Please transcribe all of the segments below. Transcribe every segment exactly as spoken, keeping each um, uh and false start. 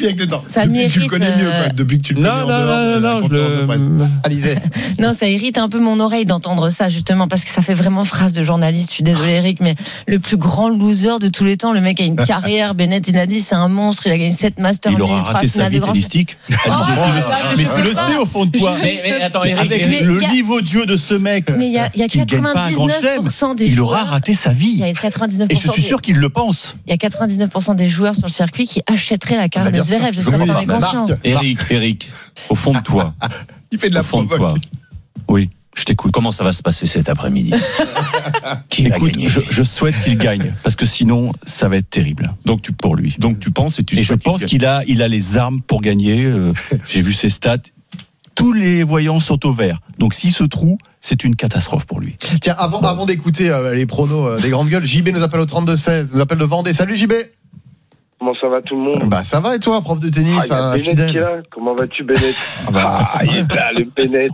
modifie avec le temps. Ça depuis que tu le mérite, connais mieux, quoi. Depuis que tu le connais Non, en non, dehors non, de la non, conférence je de presse. le. Alizé. Non, ça irrite un peu mon oreille d'entendre ça, justement, parce que ça fait vraiment phrase de journaliste. Je suis désolée, Eric, mais le plus grand loser de tous les temps, le mec a une carrière. Bennett, il a dit, c'est un monstre. Il a gagné sept Masters. Il aura raté sa vie tennistique. Oh, Mais tu le sais au fond de toi. Mais, mais attends, Eric, Avec mais le y a- niveau de jeu de ce mec, Mais il y a, il y a qui gagne pas un grand quatre-vingt-dix-neuf pour cent chelem, des il joueurs. aura raté sa Il vie. y a quatre-vingt-dix-neuf pour Et cent je suis des- sûr qu'il le pense. Il y a quatre-vingt-dix-neuf pour cent des joueurs sur le circuit qui achèteraient la carrière Bah, de bien sûr. Zverev. Je sais Oui, pas si oui, t'en es bah, conscient. Marc. Eric, Eric, au fond de toi, Il fait de la au fond de toi, provoque. oui, je t'écoute. comment ça va se passer cet après-midi? Qui va Écoute, gagner? je, je souhaite qu'il gagne parce que sinon ça va être terrible. Donc tu pour lui. Donc tu penses et tu Et je souhaites pense qu'il qu'il a, il a les armes pour gagner. Euh, j'ai vu ses stats. Tous les voyants sont au vert. Donc s'il se trouve, c'est une catastrophe pour lui. Tiens, avant, avant d'écouter euh, les pronos euh, des grandes gueules, J B nous appelle au trente-deux seize, nous appelle de Vendée. Salut J B. Comment ça va tout le monde? Bah ça va et toi, prof de Ah, tennis, il y a un Bennett qui est fidèle. là. Comment vas-tu, Bennett? Ah, bah, Ah, il est là, le Bennett.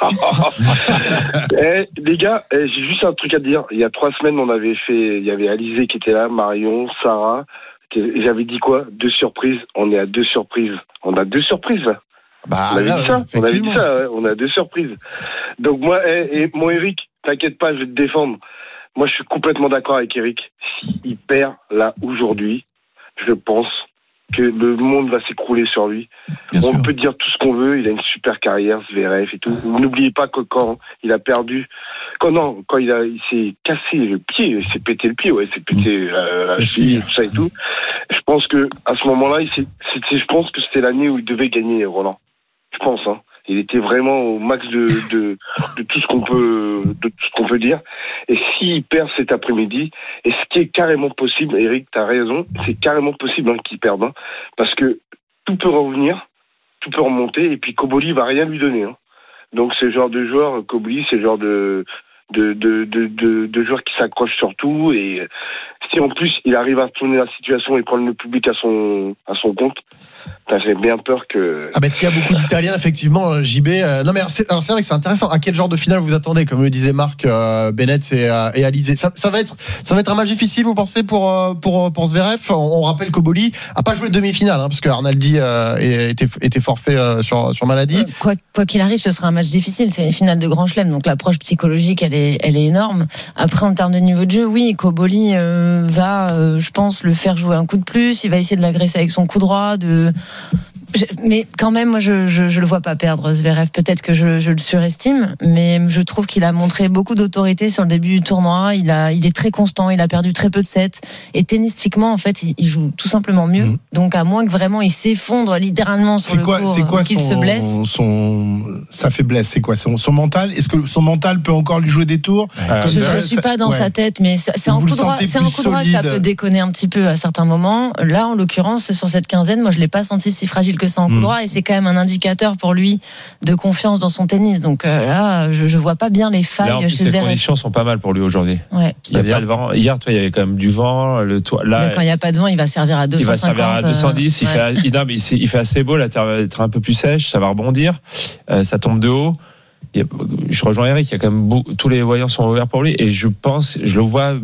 Eh, les gars, eh, j'ai juste un truc à te dire. Il y a trois semaines, on avait fait, il y avait Alizé qui était là, Marion, Sarah. Et j'avais dit quoi? Deux surprises. On est à deux surprises. On a deux surprises là. bah, On avait là, dit ça. On avait dit effectivement. ça. Ouais. On a deux surprises. Donc moi, eh, et mon Eric, t'inquiète pas, je vais te défendre. Moi, je suis complètement d'accord avec Eric. S'il perd là aujourd'hui, je pense que le monde va s'écrouler sur lui. Bien On sûr. peut dire tout ce qu'on veut, il a une super carrière, Zverev et tout. Vous n'oubliez pas que quand il a perdu, quand non, quand il a, il s'est cassé le pied, il s'est pété le pied, ouais, il s'est pété euh, la cheville, tout ça et tout. Je pense que à ce moment-là, il s'est, c'était, je pense que c'était l'année où il devait gagner, Roland. Je pense, hein. Il était vraiment au max de, de, de tout ce qu'on peut, de tout ce qu'on peut dire. Et s'il perd cet après-midi, et ce qui est carrément possible, Eric, t'as raison, c'est carrément possible hein, qu'il perde, hein, parce que tout peut revenir, tout peut remonter, et puis Koboli va rien lui donner. Hein. Donc c'est le genre de joueur, Koboli, c'est le genre de de de de de, de joueur qui s'accroche sur tout, et si en plus il arrive à tourner la situation et prendre le public à son à son compte, ben, j'ai bien peur que. Ah ben s'il y a beaucoup d'Italiens effectivement, J B. Euh, non mais alors c'est, alors c'est vrai que c'est intéressant. À quel genre de finale vous attendez? Comme le disait Marc, euh, Bennett et, euh, et Alizé. Ça, ça va être, ça va être un match difficile, vous pensez pour euh, pour pour Zverev. On, on rappelle qu'Oboli a pas joué de demi-finale, hein, parce que Arnaldi euh, était était forfait euh, sur sur maladie. Quoi, quoi qu'il arrive, ce sera un match difficile. C'est une finale de Grand Chelem, donc l'approche psychologique, elle est, elle est énorme. Après, en termes de niveau de jeu, oui, Koboli euh, va, euh, je pense, le faire jouer un coup de plus. Il va essayer de l'agresser avec son coup droit. De... Je, mais quand même, moi, je, je, je le vois pas perdre, Zverev. Peut-être que je, je le surestime, mais je trouve qu'il a montré beaucoup d'autorité sur le début du tournoi. Il a, il est très constant. Il a perdu très peu de sets. Et tennistiquement, en fait, il, il joue tout simplement mieux. Mmh. Donc, à moins que vraiment il s'effondre littéralement sur c'est le quoi, court, c'est quoi qu'il son, se blesse. son, sa faiblesse? C'est quoi son, son mental? Est-ce que son mental peut encore lui jouer des tours? Euh, Je Comme ne ça, suis pas dans ouais. sa tête, mais c'est un Vous coup le droit, sentez c'est un plus coup droit que ça solide. peut déconner un petit peu à certains moments. Là, en l'occurrence, sur cette quinzaine, moi, je l'ai pas senti si fragile que ça en coup Mm. droit, et c'est quand même un indicateur pour lui de confiance dans son tennis. Donc euh, là, je, je vois pas bien les failles Là, en plus, chez les Zverev. conditions sont pas mal pour lui aujourd'hui. Ouais. Il y a pas de vent. Hier, toi, il y avait quand même du vent. Le toit, là, Mais quand il n'y a pas de vent, il va servir à deux il cent va cinquante. servir à deux cent dix. Il, euh, fait, ouais. il, non, mais il, il fait assez beau. La terre va être un peu plus sèche. Ça va rebondir. Euh, ça tombe de haut. Il y a, je rejoins Eric. Il y a quand même beaucoup, tous les voyants sont ouverts pour lui. Et je pense, je le vois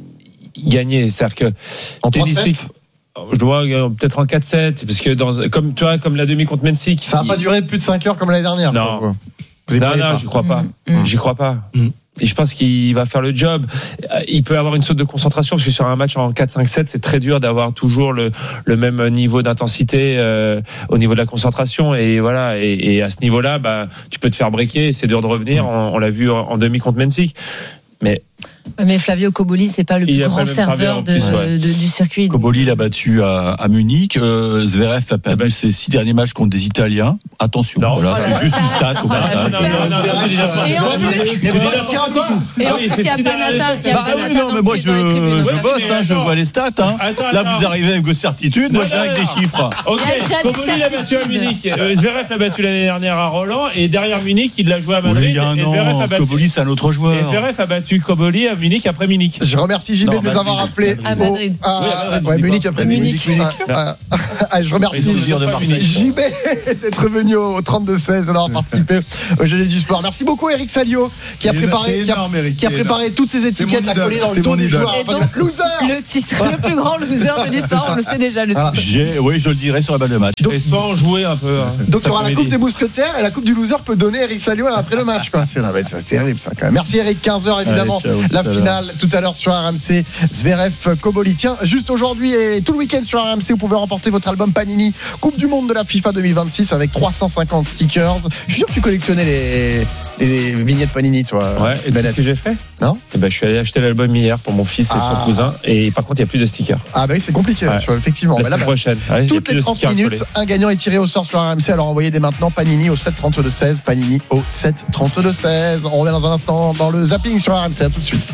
gagner. C'est-à-dire que En trois tennistique, sets. je le vois euh, peut-être en quatre sept, parce que dans, comme tu vois, comme la demi contre Mensik. Ça n'a pas duré plus de cinq heures comme l'année dernière. Non. Quoi. Vous y Non, croyez non, pas. j'y crois pas. Mm. J'y crois pas. Mm. Et je pense qu'il va faire le job. Il peut avoir une saute de concentration, parce que sur un match en quatre cinq sept, c'est très dur d'avoir toujours le, le même niveau d'intensité euh, au niveau de la concentration. Et voilà. Et, et à ce niveau-là, bah, tu peux te faire breaker. C'est dur de revenir. Mm. On, on l'a vu en, en demi contre Mensik. Mais Mais Flavio Koboli, c'est pas le Il plus a grand pas le même serveur, serveur en de, plus, ouais. de- du circuit. Koboli l'a battu à, à Munich. Euh, Zverev a perdu bah, ses six derniers matchs contre des Italiens. Attention, Non. voilà, Oh là c'est là. juste une stat au Ah, passage. non, non, non, non, tu dis n'importe Et quoi. en plus- Mais bon, tire à dessous. Et Ah en oui, plus, c'est il y a si Banata. dans- il y a Bah Banata oui, non, mais moi je, dans les tribunes. je Ouais, bosse, mais hein, je attends. vois les stats. Hein. Attends, Là, attends. vous arrivez avec vos certitudes, moi Non, j'ai non, avec des non. chiffres. Ok, Il y a jamais de Koboli l'a battu à certitude. Munich. Euh, Zverev l'a battu l'année dernière à Roland. Et derrière Munich, il l'a joué à Oui, Madrid. il y a un et Zverev an, a battu. Koboli c'est un autre Et joueur. Zverev a battu Koboli à Munich après Munich. Je remercie J B Non, de nous Madrid, avoir appelé. À au- Madrid. à- Oui, à Madrid, ouais, je dis Munich pas. après Munich. Munich. Munich. Ah, ah. Allez, je remercie plaisir de Marseille. J B d'être venu au trente-deux seize et d'avoir participé au G G du sport. Merci beaucoup Eric Salio qui a Il est préparé, qui a, énorme, Eric, qui a il est préparé énorme. toutes ces étiquettes mon à coller idole, dans le c'est dos mon du idole. joueur. Et Enfin, donc, loser. le titre, le plus grand loser de l'histoire, on le sait déjà. Le Voilà. titre. J'ai, oui, je le dirai sur la balle de match. Donc- Et sans jouer un peu. hein, Donc il y cet aura la après-midi. coupe des mousquetaires et la coupe du loser peut donner Eric Salio après le match. Quoi. C'est, non, mais c'est, c'est terrible ça quand même. Merci Eric, quinze heures évidemment. Allez, ciao, la tout à finale tout à l'heure sur R M C, Zverev Koboli. Tiens, juste aujourd'hui et tout le week-end sur R M C, vous pouvez remporter votre album Panini Coupe du Monde de la FIFA deux mille vingt-six avec trois cent cinquante stickers. Je suis sûr que tu collectionnais les, les vignettes Panini, toi. Ouais, et tu sais Bennett. ce que j'ai fait? Non Eh ben, je suis allé acheter l'album hier pour mon fils et Ah. son cousin. Et par contre, il n'y a plus de stickers. Ah bah oui, c'est compliqué, Ouais. tu vois, effectivement. La Bah là, semaine bah, prochaine. Ouais, il y a toutes plus les de trente stickers minutes, collés. un gagnant est tiré au sort sur R M C. Alors envoyez dès maintenant Panini au sept trente-deux seize. Panini au sept trente-deux seize. On revient dans un instant dans le zapping sur R M C. À tout de suite.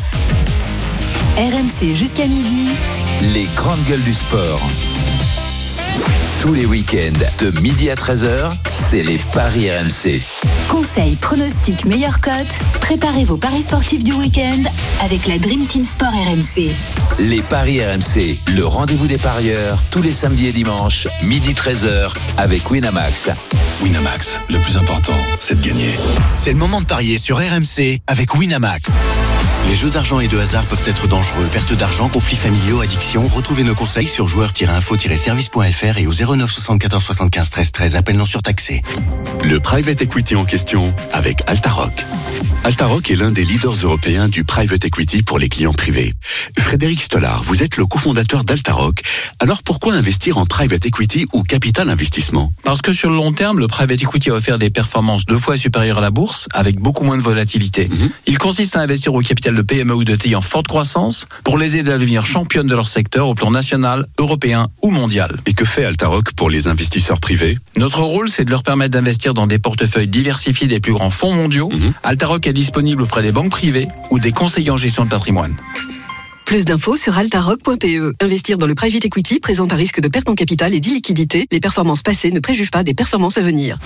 R M C jusqu'à midi. Les grandes gueules du sport. Tous les week-ends, de midi à treize heures, c'est les paris R M C. Conseils, pronostics, meilleures cotes. Préparez vos paris sportifs du week-end avec la Dream Team Sport R M C. Les paris R M C, le rendez-vous des parieurs, tous les samedis et dimanches, midi treize heures, avec Winamax. Winamax, le plus important, c'est de gagner. C'est le moment de parier sur R M C avec Winamax. Les jeux d'argent et de hasard peuvent être dangereux. Perte d'argent, conflits familiaux, addiction. Retrouvez nos conseils sur joueurs tiret info tiret service point f r et au zéro neuf soixante-quatorze soixante-quinze treize treize. Appel non surtaxé. Le private equity en question avec Altaroc. Altaroc est l'un des leaders européens du private equity pour les clients privés. Frédéric Stollard, vous êtes le cofondateur d'Altaroc. Alors pourquoi investir en private equity ou capital investissement? Parce que sur le long terme, le private equity a offert des performances deux fois supérieures à la bourse, avec beaucoup moins de volatilité. Mhm. Il consiste à investir au capital de P M E ou de T I en forte croissance pour les aider à devenir championnes de leur secteur au plan national, européen ou mondial. Et que fait Altaroc pour les investisseurs privés? Notre rôle, c'est de leur permettre d'investir dans des portefeuilles diversifiés des plus grands fonds mondiaux. Mhm. Altaroc est disponible auprès des banques privées ou des conseillers en gestion de patrimoine. Plus d'infos sur altaroc point p e. Investir dans le private equity présente un risque de perte en capital et d'illiquidité. Les performances passées ne préjugent pas des performances à venir.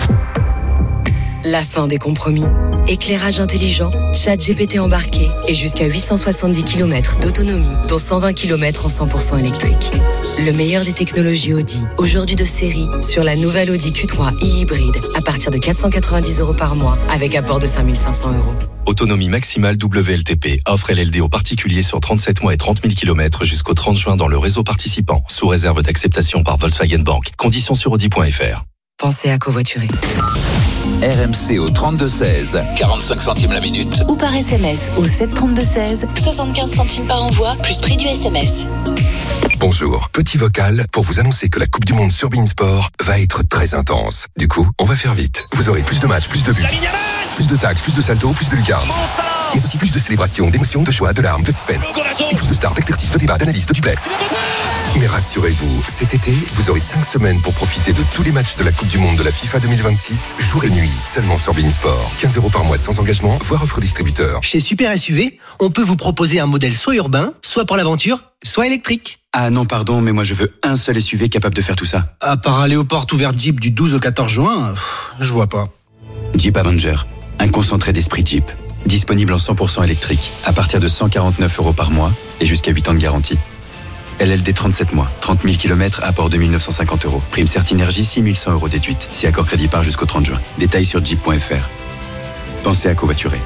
La fin des compromis. Éclairage intelligent, chat G P T embarqué et jusqu'à huit cent soixante-dix kilomètres d'autonomie, dont cent vingt kilomètres en cent pour cent électrique. Le meilleur des technologies Audi, aujourd'hui de série, sur la nouvelle Audi Q trois e-hybride à partir de quatre cent quatre-vingt-dix euros par mois avec apport de cinq mille cinq cents euros. Autonomie maximale W L T P. Offre L L D aux particuliers sur trente-sept mois et trente mille kilomètres jusqu'au trente juin dans le réseau participant, sous réserve d'acceptation par Volkswagen Bank. Conditions sur audi point f r. Pensez à covoiturer. R M C au trente-deux seize, quarante-cinq centimes la minute. Ou par S M S au sept trente-deux seize. soixante-quinze centimes par envoi, plus prix du S M S. Bonjour, petit vocal pour vous annoncer que la Coupe du Monde sur beIN Sport va être très intense. Du coup, on va faire vite. Vous aurez plus de matchs, plus de buts, plus de tags, plus de saltos, plus de lucarnes. Mais aussi plus de célébrations, d'émotions, de joie, de larmes, de suspense. Et plus de stars, d'expertise, de débats, d'analyses, de duplex. Mais rassurez-vous, cet été, vous aurez cinq semaines pour profiter de tous les matchs de la Coupe du Monde de la FIFA deux mille vingt-six, jour et nuit, seulement sur beIN Sport. quinze euros par mois sans engagement, voire offre distributeur. Chez Super S U V, on peut vous proposer un modèle soit urbain, soit pour l'aventure, soit électrique. Ah non, pardon, mais moi je veux un seul S U V capable de faire tout ça. À part aller aux portes ouvertes Jeep du douze au quatorze juin, pff, je vois pas. Jeep Avenger, un concentré d'esprit Jeep. Disponible en cent pour cent électrique, à partir de cent quarante-neuf euros par mois et jusqu'à huit ans de garantie. L L D trente-sept mois, trente mille kilomètres, apport deux mille neuf cent cinquante euros. Prime Certinergie, six mille cent euros déduite. Si accord crédit part jusqu'au trente juin. Détails sur jeep point f r. Pensez à covoiturer.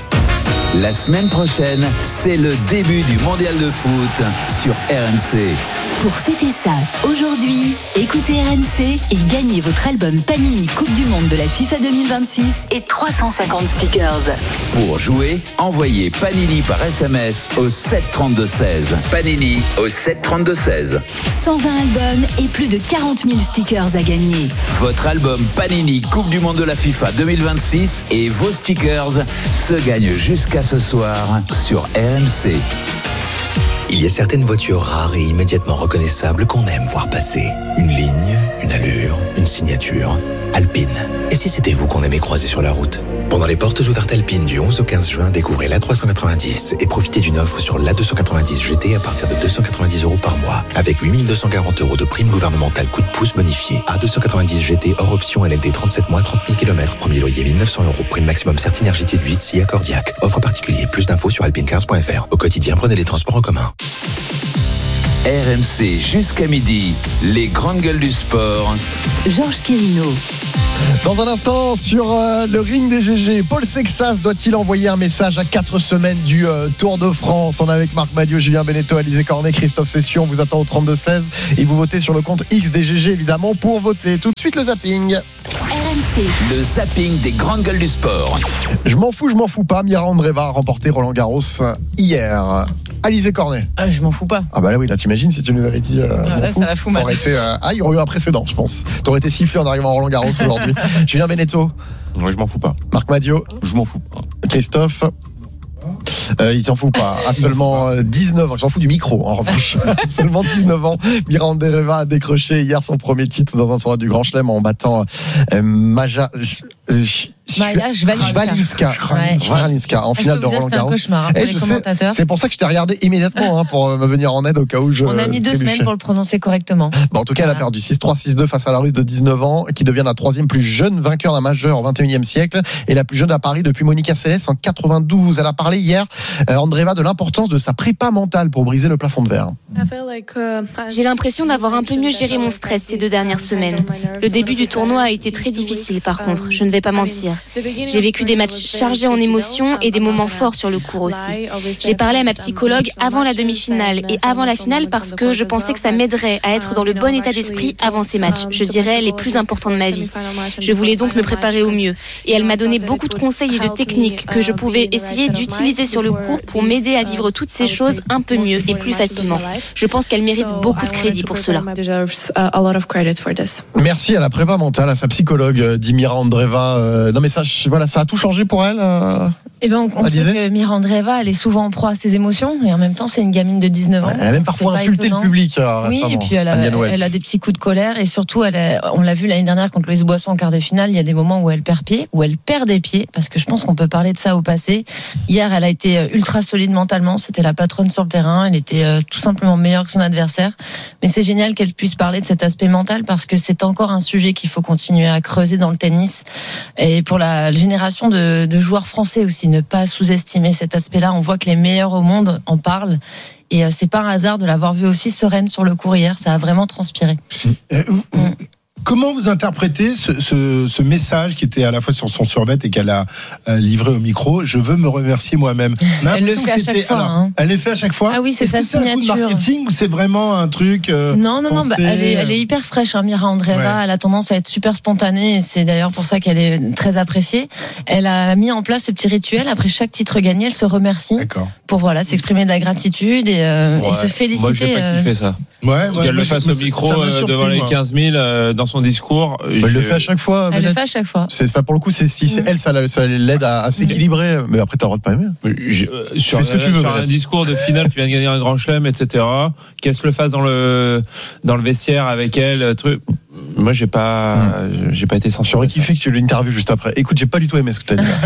La semaine prochaine, c'est le début du mondial de foot sur R M C. Pour fêter ça, aujourd'hui, écoutez R M C et gagnez votre album Panini Coupe du Monde de la FIFA deux mille vingt-six et trois cent cinquante stickers. Pour jouer, envoyez Panini par S M S au sept trente-deux seize. Panini au sept trente-deux seize. cent vingt albums et plus de quarante mille stickers à gagner. Votre album Panini Coupe du Monde de la FIFA deux mille vingt-six et vos stickers se gagnent jusqu'à ce soir sur R M C. Il y a certaines voitures rares et immédiatement reconnaissables qu'on aime voir passer. Une ligne, une allure, une signature. Alpine. Et si c'était vous qu'on aimait croiser sur la route? Pendant les portes ouvertes Alpine du onze au quinze juin, découvrez l'A trois cent quatre-vingt-dix et profitez d'une offre sur l'A deux cent quatre-vingt-dix G T à partir de deux cent quatre-vingt-dix euros par mois. Avec huit mille deux cent quarante euros de prime gouvernementale coup de pouce bonifié. A deux cent quatre-vingt-dix G T hors option L L D trente-sept mois, trente mille kilomètres. Premier loyer mille neuf cents euros. Prime maximum Certinergie déduite si accordiaque. Offre particulier. Plus d'infos sur alpine cars point f r. Au quotidien, prenez les transports en commun. R M C jusqu'à midi, les grandes gueules du sport. Georges Quirino. Dans un instant, sur euh, le ring des G G, Paul Sexas doit-il envoyer un message à quatre semaines du euh, Tour de France? On est avec Marc Madiot, Julien Beneteau, Alizé Cornet, Christophe Cession. On vous attend au trente-deux seize et vous votez sur le compte X des G G évidemment pour voter. Tout de suite le zapping. R M C. Le zapping des grandes gueules du sport. Je m'en fous, je m'en fous pas. Mira Andreeva a remporté Roland Garros hier. Alizé Cornet. Ah, je m'en fous pas. Ah bah là oui, là t'imagines si tu nous avais dit. Euh, ah, là, ça va fou mal. Aurait été, euh, ah, il y aurait eu un précédent, je pense. T'aurais été sifflé en arrivant à Roland Garros aujourd'hui. Julien Beneteau. Moi, je m'en fous pas. Marc Madiot. Je m'en fous pas. Christophe. Euh, il s'en fout pas. À seulement dix-neuf ans. Il s'en fout du micro, en revanche. Seulement dix-neuf ans. Mira Andreeva a décroché hier son premier titre dans un tournoi du Grand Chelem en battant euh, Maja. Euh, Maja Svaliska Svaliska en finale de Roland Garros. C'est un cauchemar hein, pour les commentateurs. C'est pour ça que je t'ai regardé immédiatement hein, pour me venir en aide au cas où je. On a mis deux trébuchais. semaines pour le prononcer correctement. Bon, en tout cas, voilà. Elle a perdu six trois six deux face à la Russe de dix-neuf ans, qui devient la troisième plus jeune vainqueur d'un majeur au vingt et unième siècle et la plus jeune à Paris depuis Monica Seles en quatre-vingt-douze. Elle a parlé hier, euh, Andreeva, de l'importance de sa prépa mentale pour briser le plafond de verre. J'ai l'impression d'avoir un peu mieux géré mon stress ces deux dernières semaines. Le début du tournoi a été très difficile par contre, je ne vais pas mentir. J'ai vécu des matchs chargés en émotions et des moments forts sur le court aussi. J'ai parlé à ma psychologue avant la demi-finale et avant la finale parce que je pensais que ça m'aiderait à être dans le bon état d'esprit avant ces matchs, je dirais les plus importants de ma vie. Je voulais donc me préparer au mieux et elle m'a donné beaucoup de conseils et de techniques que je pouvais essayer d'utiliser sur le court pour m'aider à vivre toutes ces choses un peu mieux et plus facilement. Je pense qu'elle mérite beaucoup de crédit pour cela. Merci à la prépa mentale, à sa psychologue, dit Mira Andreeva. Euh, non mais ça, voilà, ça a tout changé pour elle. Euh, eh ben, on, on sait que Mira Andreeva, elle est souvent en proie à ses émotions et en même temps, c'est une gamine de dix-neuf ans. Elle a même parfois insulté le public. Euh, oui, et puis elle a, elle a des petits coups de colère et surtout, elle a, on l'a vu l'année dernière contre Louise Boisson en quart de finale. Il y a des moments où elle perd pied, où elle perd des pieds, parce que je pense qu'on peut parler de ça au passé. Hier, elle a été ultra solide mentalement. C'était la patronne sur le terrain. Elle était euh, tout simplement meilleure que son adversaire. Mais c'est génial qu'elle puisse parler de cet aspect mental parce que c'est encore un sujet qu'il faut continuer à creuser dans le tennis. Et pour la génération de, de joueurs français aussi, ne pas sous-estimer cet aspect-là. On voit que les meilleurs au monde en parlent. Et euh, c'est pas un hasard de l'avoir vue aussi sereine sur le court hier. Ça a vraiment transpiré. Euh, mmh. Comment vous interprétez ce, ce, ce message qui était à la fois sur son survêt et qu'elle a euh, livré au micro? Je veux me remercier moi-même. Elle le fait à chaque fois. Alors, hein. Elle le fait à chaque fois. Ah oui, c'est sa signature. C'est un coup de marketing ou c'est vraiment un truc euh, Non, non, pensé... non. Bah, elle, est, elle est hyper fraîche, hein, Mira Andreeva. Ouais. Elle a tendance à être super spontanée et c'est d'ailleurs pour ça qu'elle est très appréciée. Elle a mis en place ce petit rituel. Après chaque titre gagné, elle se remercie D'accord. pour voilà s'exprimer de la gratitude et, euh, ouais. et se féliciter. Moi, j'ai pas kiffé ça. Ouais, ouais, qu'elle le fasse au micro surpris, devant les quinze mille euh, dans son discours. Elle le fait à chaque fois. Elle le fait à chaque fois. C'est, pour le coup, c'est, si c'est elle, ça, ça l'aide à, à s'équilibrer. Mais après, t'as le droit de pas aimer. Je, euh, sur ce que tu veux, sur un discours de finale, tu viens de gagner un grand chelem, et cetera. Qu'elle se le fasse dans le, dans le vestiaire avec elle, truc. Moi, j'ai pas, mmh. j'ai pas été sensible. J'aurais kiffé que tu l'interviewes juste après. Écoute, j'ai pas du tout aimé ce que t'as dit.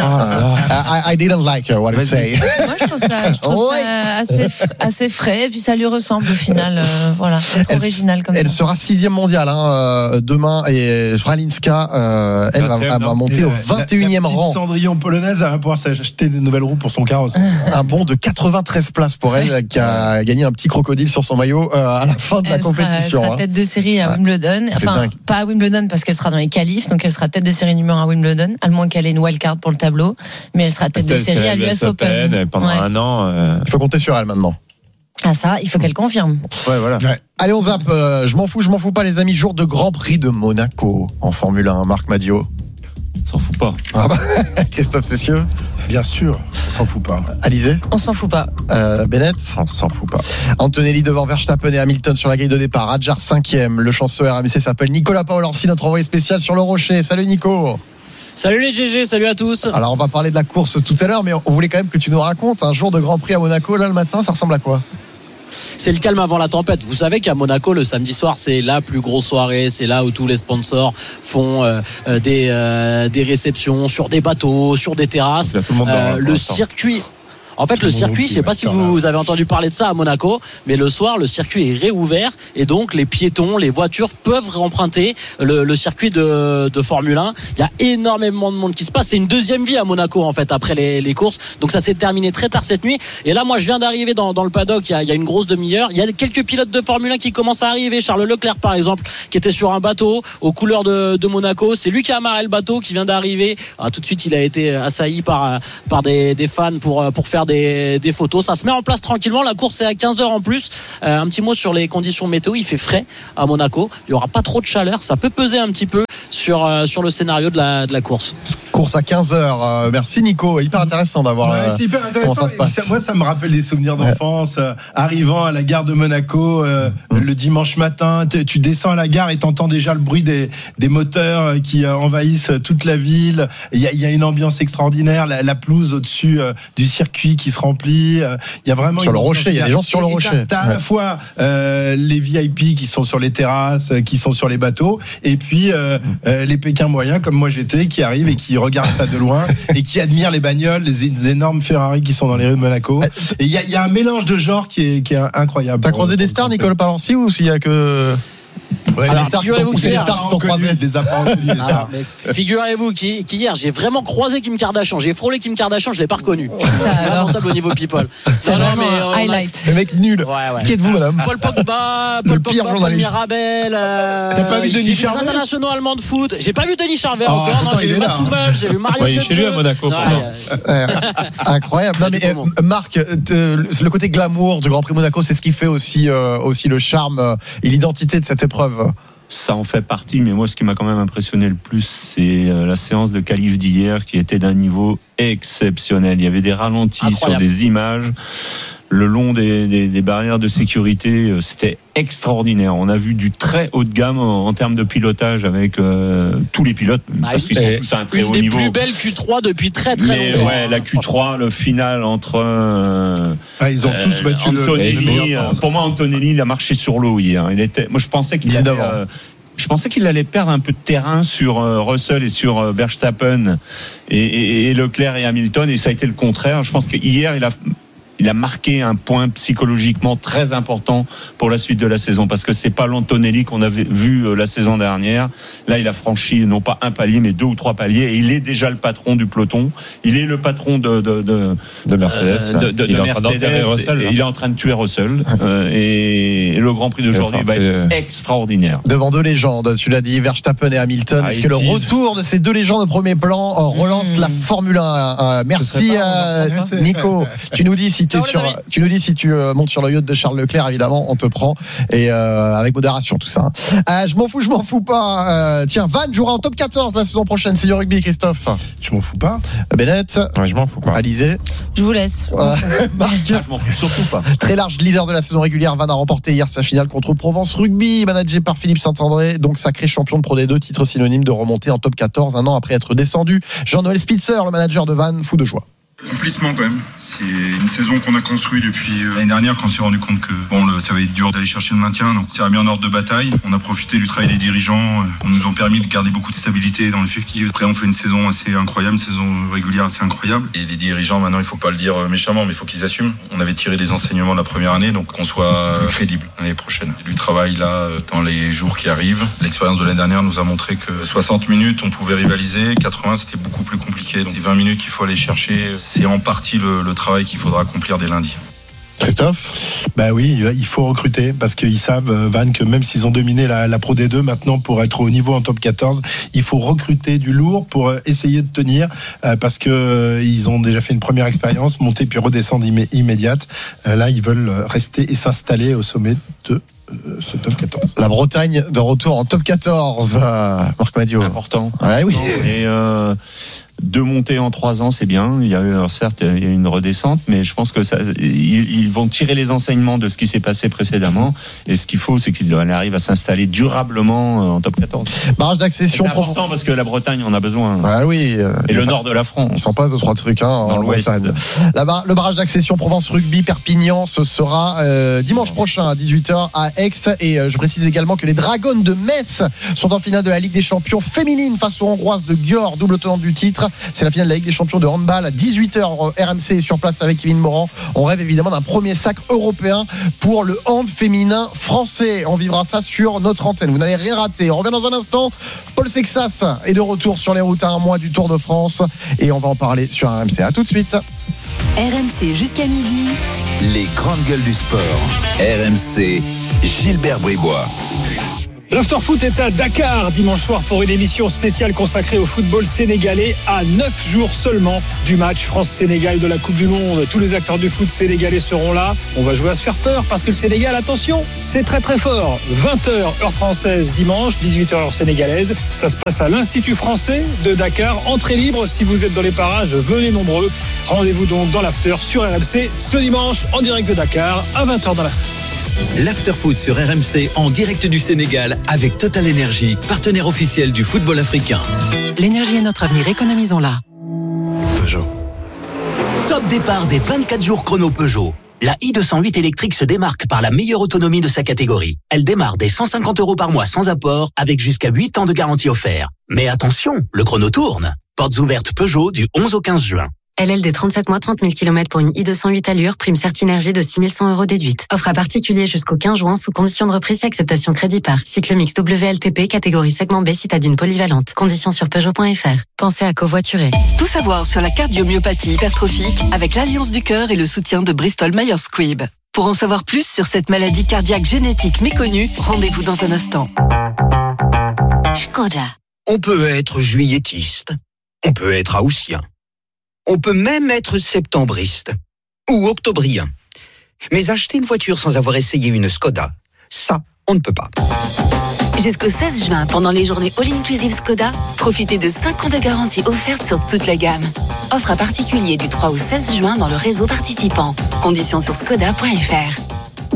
I, I didn't like what you say. Moi, je trouve ça, je trouve ça assez, assez frais, et puis ça lui ressemble au final. Euh, voilà, être original comme elle ça. Elle sera sixième mondiale hein, demain, et Svaliska, euh, elle va, va monter au vingt et unième rang. La petite Cendrillon polonaise va pouvoir s'acheter des nouvelles roues pour son carrosse. Un bond de quatre-vingt-treize places pour elle, qui a gagné un petit crocodile sur son maillot euh, à la fin de elle la compétition. Elle sera hein. tête de série à Wimbledon. Enfin, pas à Wimbledon parce qu'elle sera dans les qualifs, donc elle sera tête de série numéro un à Wimbledon, à moins qu'elle ait une wildcard pour le tableau, mais elle sera tête de série à l'U S Open. Open. Pendant ouais. un an. Euh... Il faut compter sur elle maintenant. Ah ça, il faut qu'elle confirme. Ouais, voilà. Ouais. Allez, on zappe. Euh, je m'en fous, je m'en fous pas, les amis. Jour de Grand Prix de Monaco en Formule un. Marc Madiot. S'en fout pas. Ah bah, Christophe Cessieux. Bien sûr, on s'en fout pas. Alizé. On s'en fout pas. Euh, Bennett. On s'en fout pas. Antonelli devant Verstappen et Hamilton sur la grille de départ. Adjar cinquième. Le chanceux R M C s'appelle Nicolas Paolorsi, notre envoyé spécial sur le Rocher. Salut Nico. Salut les G G, salut à tous. Alors on va parler de la course tout à l'heure, mais on voulait quand même que tu nous racontes un jour de Grand Prix à Monaco. Là le matin, ça ressemble à quoi ? C'est le calme avant la tempête. Vous savez qu'à Monaco, le samedi soir, c'est la plus grosse soirée. C'est là où tous les sponsors font euh, des, euh, des réceptions sur des bateaux, sur des terrasses. Tout le monde dort, euh, le circuit. En fait, le circuit, je sais pas si vous avez entendu parler de ça à Monaco, mais le soir, le circuit est réouvert et donc les piétons, les voitures peuvent emprunter le, le circuit de, de Formule un. Il y a énormément de monde qui se passe. C'est une deuxième vie à Monaco en fait après les, les courses. Donc ça s'est terminé très tard cette nuit. Et là, moi, je viens d'arriver dans, dans le paddock. Il y, a, il y a une grosse demi-heure. Il y a quelques pilotes de Formule un qui commencent à arriver. Charles Leclerc, par exemple, qui était sur un bateau aux couleurs de, de Monaco. C'est lui qui a amarré le bateau, qui vient d'arriver. Alors, tout de suite, il a été assailli par par des, des fans pour pour faire des, des photos. Ça se met en place tranquillement. La course est à quinze heures en plus. Euh, un petit mot sur les conditions météo. Il fait frais à Monaco. Il y aura pas trop de chaleur. Ça peut peser un petit peu sur euh, sur le scénario de la de la course. Course à quinze heures. Euh, merci Nico. Hyper intéressant d'avoir. Ouais, euh, c'est hyper intéressant. Comment ça se passe. Ça, moi, ça me rappelle des souvenirs d'enfance. Ouais. Euh, arrivant à la gare de Monaco euh, mmh. le dimanche matin, tu descends à la gare et t'entends déjà le bruit des, des moteurs qui euh, envahissent toute la ville. Il y a, il y a une ambiance extraordinaire. La, la pelouse au-dessus euh, du circuit qui se remplit. Euh, il y a vraiment sur le rocher. Il y a des gens sur le rocher. T'as, t'as ouais. à la fois euh, les V I P qui sont sur les terrasses, qui sont sur les bateaux, et puis euh, euh, les Pékins moyens comme moi j'étais, qui arrivent et qui regardent ça de loin et qui admirent les bagnoles, les, les énormes Ferrari qui sont dans les rues de Monaco. Et il y, y a un mélange de genres qui est, qui est incroyable. T'as croisé des stars, Nicolas Palancy, ou s'il y a que Ouais, alors, les stars figurez-vous qui t'ont croisé des apprentis, les stars. Figurez-vous qu'hier j'ai vraiment croisé Kim Kardashian, j'ai frôlé Kim Kardashian, je l'ai pas reconnu. C'est lamentable au niveau people. C'est vraiment un highlight. Le mec nul. Ouais, ouais. Qui êtes-vous, madame? Paul Pogba, Paul Pogba, Paul Mirabel. Euh, T'as pas vu Denis Charvet? Les internationaux allemands de foot. J'ai pas vu Denis Charvet oh, encore. Non, j'ai vu Matsumeuf, j'ai vu Mario. Il est chez lui à Monaco. Incroyable. Non mais Marc, le côté glamour du Grand Prix Monaco, c'est ce qui fait aussi aussi le charme et l'identité de cette épreuve. Ça en fait partie, mais moi ce qui m'a quand même impressionné le plus, c'est la séance de qualif d'hier qui était d'un niveau exceptionnel. Il y avait des ralentis Incroyable. Sur des images le long des, des, des barrières de sécurité, c'était extraordinaire. On a vu du très haut de gamme en, en termes de pilotage avec euh, tous les pilotes, ah, parce qu'ils sont tous à un très haut niveau. Une des plus belles Q trois depuis très très mais longtemps. Ouais, la Q trois, le final entre euh, ah, ils ont euh, tous battu Antonelli. Le... Pour moi, Antonelli, il a marché sur l'eau hier. Il était, moi, je pensais qu'il allait, euh, je pensais qu'il allait perdre un peu de terrain sur euh, Russell et sur euh, Verstappen et, et, et Leclerc et Hamilton, et ça a été le contraire. Je pense qu'hier, il a Il a marqué un point psychologiquement très important pour la suite de la saison, parce que c'est pas l'Antonelli qu'on avait vu la saison dernière. Là, il a franchi non pas un palier, mais deux ou trois paliers, et il est déjà le patron du peloton. Il est le patron de de de, de Mercedes. Euh, de, de, il, de est Mercedes Russell, et il est en train de tuer Russell. euh, et le Grand Prix d'aujourd'hui va être extraordinaire. Devant deux légendes, tu l'as dit, Verstappen et Hamilton. Ah, est-ce que le retour de ces deux légendes au premier plan relance mmh. la Formule un? Merci à Nico. Tu nous dis si Sur, tu nous dis si tu euh, montes sur le yacht de Charles Leclerc, évidemment, on te prend, et euh, avec modération tout ça. Euh, je m'en fous, je m'en fous pas. Euh, tiens, Van jouera en top quatorze la saison prochaine. C'est du rugby, Christophe. Je m'en fous pas. Bennett. Ouais, je m'en fous pas. Alizé. Je vous laisse. Euh, Marc. Ah, je m'en fous surtout pas. Très large leader de la saison régulière. Van a remporté hier sa finale contre Provence Rugby, managé par Philippe Saint-André, donc sacré champion de Pro D deux, titre synonyme de remonter en top quatorze un an après être descendu. Jean-Noël Spitzer, le manager de Van, fou de joie. Complètement quand même. C'est une saison qu'on a construite depuis l'année dernière, quand on s'est rendu compte que bon, le, ça va être dur d'aller chercher le maintien. Donc c'est remis en ordre de bataille. On a profité du travail des dirigeants. On nous ont permis de garder beaucoup de stabilité dans l'effectif. Après on fait une saison assez incroyable, une saison régulière assez incroyable. Et les dirigeants maintenant, il faut pas le dire méchamment, mais il faut qu'ils assument. On avait tiré les enseignements de la première année, donc qu'on soit plus crédible l'année prochaine. Et du travail là dans les jours qui arrivent. L'expérience de l'année dernière nous a montré que soixante minutes on pouvait rivaliser, quatre-vingts c'était beaucoup plus compliqué. Donc c'est vingt minutes qu'il faut aller chercher. C'est en partie le, le travail qu'il faudra accomplir dès lundi. Christophe? Bah oui, il faut recruter, parce qu'ils savent, Van, que même s'ils ont dominé la, la Pro D deux, maintenant pour être au niveau en top quatorze, il faut recruter du lourd pour essayer de tenir, euh, parce que euh, ils ont déjà fait une première expérience, monter puis redescendre immé- immédiate. Euh, là, ils veulent rester et s'installer au sommet de ce top quatorze. La Bretagne de retour en top quatorze. Euh, Marc Madiot. Important. Ouais, oui. Et euh, deux montées en trois ans, c'est bien. Il y a eu, alors certes, il y a eu une redescente, mais je pense que ça, ils, ils vont tirer les enseignements de ce qui s'est passé précédemment. Et ce qu'il faut, c'est qu'ils arrivent à s'installer durablement en top quatorze. Barrage d'accession. C'est important parce que la Bretagne en a besoin. Ah oui. Euh, et le nord de la France. Il s'en passe deux trois trucs, hein. Dans l'ouest. La bar- le barrage d'accession Provence Rugby Perpignan, ce sera euh, dimanche prochain à dix-huit heures à Aix. Et euh, je précise également que les Dragons de Metz sont en finale de la Ligue des Champions féminine face aux Hongroises de Győr, double tenante du titre. C'est la finale de la Ligue des Champions de handball à dix-huit heures. R M C est sur place avec Kevin Morand. On rêve évidemment d'un premier sac européen pour le hand féminin français. On vivra ça sur notre antenne. Vous n'allez rien rater. On revient dans un instant. Paul Sexas est de retour sur les routes à un mois du Tour de France et on va en parler sur R M C. À tout de suite. R M C jusqu'à midi. Les grandes gueules du sport. R M C, Gilbert Bribois. L'Afterfoot est à Dakar dimanche soir pour une émission spéciale consacrée au football sénégalais à neuf jours seulement du match France-Sénégal de la Coupe du Monde. Tous les acteurs du foot sénégalais seront là. On va jouer à se faire peur parce que le Sénégal, attention, c'est très très fort. vingt heures heure française dimanche, dix-huit heures heure sénégalaise. Ça se passe à l'Institut français de Dakar. Entrée libre si vous êtes dans les parages, venez nombreux. Rendez-vous donc dans l'After sur R M C ce dimanche en direct de Dakar à vingt heures dans l'After. L'Afterfoot sur R M C en direct du Sénégal avec Total Energy, partenaire officiel du football africain. L'énergie est notre avenir, économisons-la. Peugeot. Top départ des vingt-quatre jours chrono Peugeot. La i deux cent huit électrique se démarque par la meilleure autonomie de sa catégorie. Elle démarre dès cent cinquante euros par mois sans apport avec jusqu'à huit ans de garantie offert. Mais attention, le chrono tourne. Portes ouvertes Peugeot du onze au quinze juin. L L D trente-sept mois, trente mille kilomètres pour une i deux cent huit allure, prime Certinergie de six mille cent euros déduite. Offre à particulier jusqu'au quinze juin sous condition de reprise et acceptation crédit par. Cycle mix W L T P, catégorie segment B, citadine polyvalente. Conditions sur Peugeot point F R. Pensez à covoiturer. Tout savoir sur la cardiomyopathie hypertrophique avec l'Alliance du cœur et le soutien de Bristol Myers Squibb. Pour en savoir plus sur cette maladie cardiaque génétique méconnue, rendez-vous dans un instant. Skoda. On peut être juilletiste. On peut être haussien. On peut même être septembriste ou octobrien. Mais acheter une voiture sans avoir essayé une Skoda, ça, on ne peut pas. Jusqu'au seize juin, pendant les journées All Inclusive Skoda, profitez de cinq ans de garantie offerte sur toute la gamme. Offre à particulier du trois au seize juin dans le réseau participant. Conditions sur skoda point F R.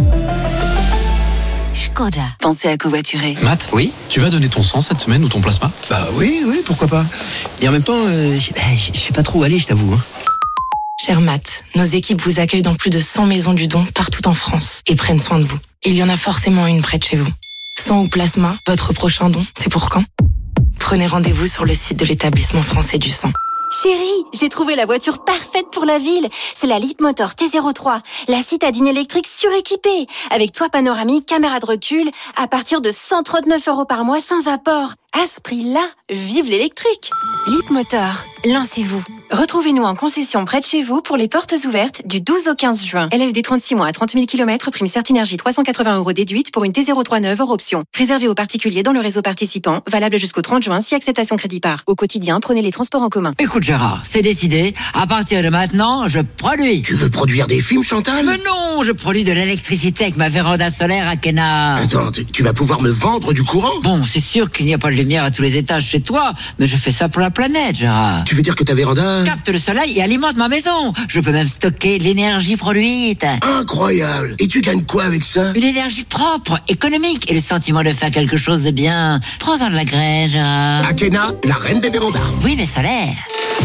Skoda. Pensez à covoiturer. Matt, Oui. tu vas donner ton sang cette semaine ou ton plasma? Bah oui, oui, pourquoi pas. Et en même temps, euh, je sais pas trop où aller, je t'avoue. Hein. Cher Matt, nos équipes vous accueillent dans plus de cent maisons du don partout en France et prennent soin de vous. Il y en a forcément une près de chez vous. Sang ou plasma, votre prochain don, c'est pour quand? Prenez rendez-vous sur le site de l'établissement français du sang. Chérie, j'ai trouvé la voiture parfaite pour la ville. C'est la Leapmotor T zéro trois, la citadine électrique suréquipée, avec toit panoramique, caméra de recul, à partir de cent trente-neuf euros par mois sans apport. À ce prix-là, vive l'électrique. Leapmotor, lancez-vous. Retrouvez-nous en concession près de chez vous pour les portes ouvertes du douze au quinze juin. L L D trente-six mois à trente mille kilomètres, prime Certinergie trois cent quatre-vingts euros déduite pour une T zéro trois neuve hors option. Réservé aux particuliers dans le réseau participant, valable jusqu'au trente juin si acceptation crédit par. Au quotidien, prenez les transports en commun. Écoute Gérard, c'est décidé. À partir de maintenant, je produis. Tu veux produire des films, Chantal? Mais non, je produis de l'électricité avec ma véranda solaire à Kena. Attends, tu, tu vas pouvoir me vendre du courant? Bon, c'est sûr qu'il n'y a pas de lumière à tous les étages chez toi, mais je fais ça pour la planète, Gérard. Tu veux dire que ta véranda Capte le soleil et alimente ma maison. Je peux même stocker l'énergie produite. Incroyable. Et tu gagnes quoi avec ça? Une énergie propre, économique et le sentiment de faire quelque chose de bien. Prends-en de la graine, Gérard. Akena, la reine des vérandas. Oui, mais solaire.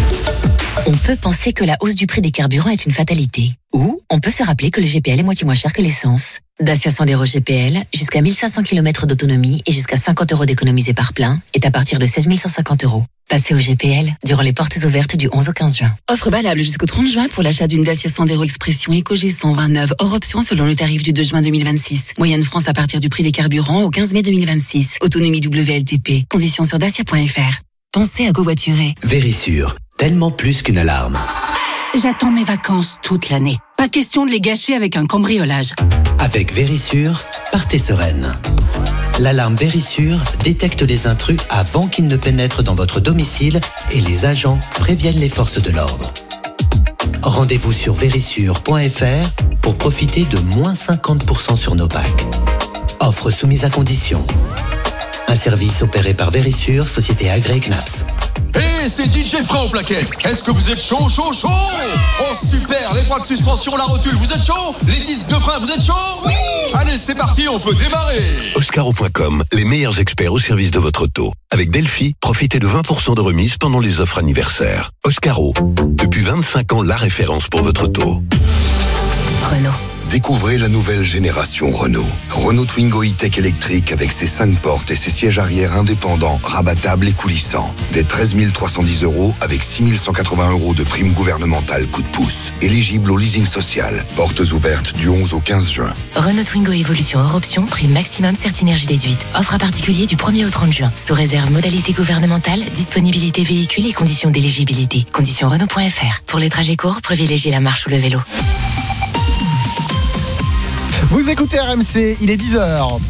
On peut penser que la hausse du prix des carburants est une fatalité. Ou on peut se rappeler que le G P L est moitié moins cher que l'essence. Dacia Sandero G P L, jusqu'à mille cinq cents kilomètres d'autonomie et jusqu'à cinquante euros d'économisés par plein, est à partir de seize mille cent cinquante euros. Passez au G P L durant les portes ouvertes du onze au quinze juin. Offre valable jusqu'au trente juin pour l'achat d'une Dacia Sandero Expression EcoG cent vingt-neuf hors option selon le tarif du deux juin deux mille vingt-six. Moyenne France à partir du prix des carburants au quinze mai deux mille vingt-six. Autonomie W L T P. Conditions sur dacia point F R. Pensez à covoiturer. Vérissure, tellement plus qu'une alarme. J'attends mes vacances toute l'année. Pas question de les gâcher avec un cambriolage. Avec Vérissure, partez sereine. L'alarme Vérissure détecte les intrus avant qu'ils ne pénètrent dans votre domicile et les agents préviennent les forces de l'ordre. Rendez-vous sur vérissure point F R pour profiter de moins cinquante pour cent sur nos packs. Offre soumise à condition. Un service opéré par Vérissure, société agréée C N A P S. Hey, c'est D J Fra au plaquette. Est-ce que vous êtes chaud, chaud, chaud? Oh super, les bras de suspension, la rotule, vous êtes chaud? Les disques de frein, vous êtes chaud? Oui. Allez, c'est parti, on peut démarrer. Oscaro point com, les meilleurs experts au service de votre auto. Avec Delphi, profitez de vingt pour cent de remise pendant les offres anniversaires. Oscaro, depuis vingt-cinq ans, la référence pour votre auto. Renault. Découvrez la nouvelle génération Renault. Renault Twingo E-Tech électrique avec ses cinq portes et ses sièges arrière indépendants, rabattables et coulissants. Dès treize mille trois cent dix euros avec six mille cent quatre-vingts euros de prime gouvernementale coup de pouce. Éligible au leasing social. Portes ouvertes du onze au quinze juin. Renault Twingo Evolution hors option, prime maximum Certinergie déduite. Offre à particulier du premier au trente juin. Sous réserve modalité gouvernementale, disponibilité véhicule et conditions d'éligibilité. Conditions Renault point F R. Pour les trajets courts, privilégiez la marche ou le vélo. Vous écoutez R M C, il est dix heures.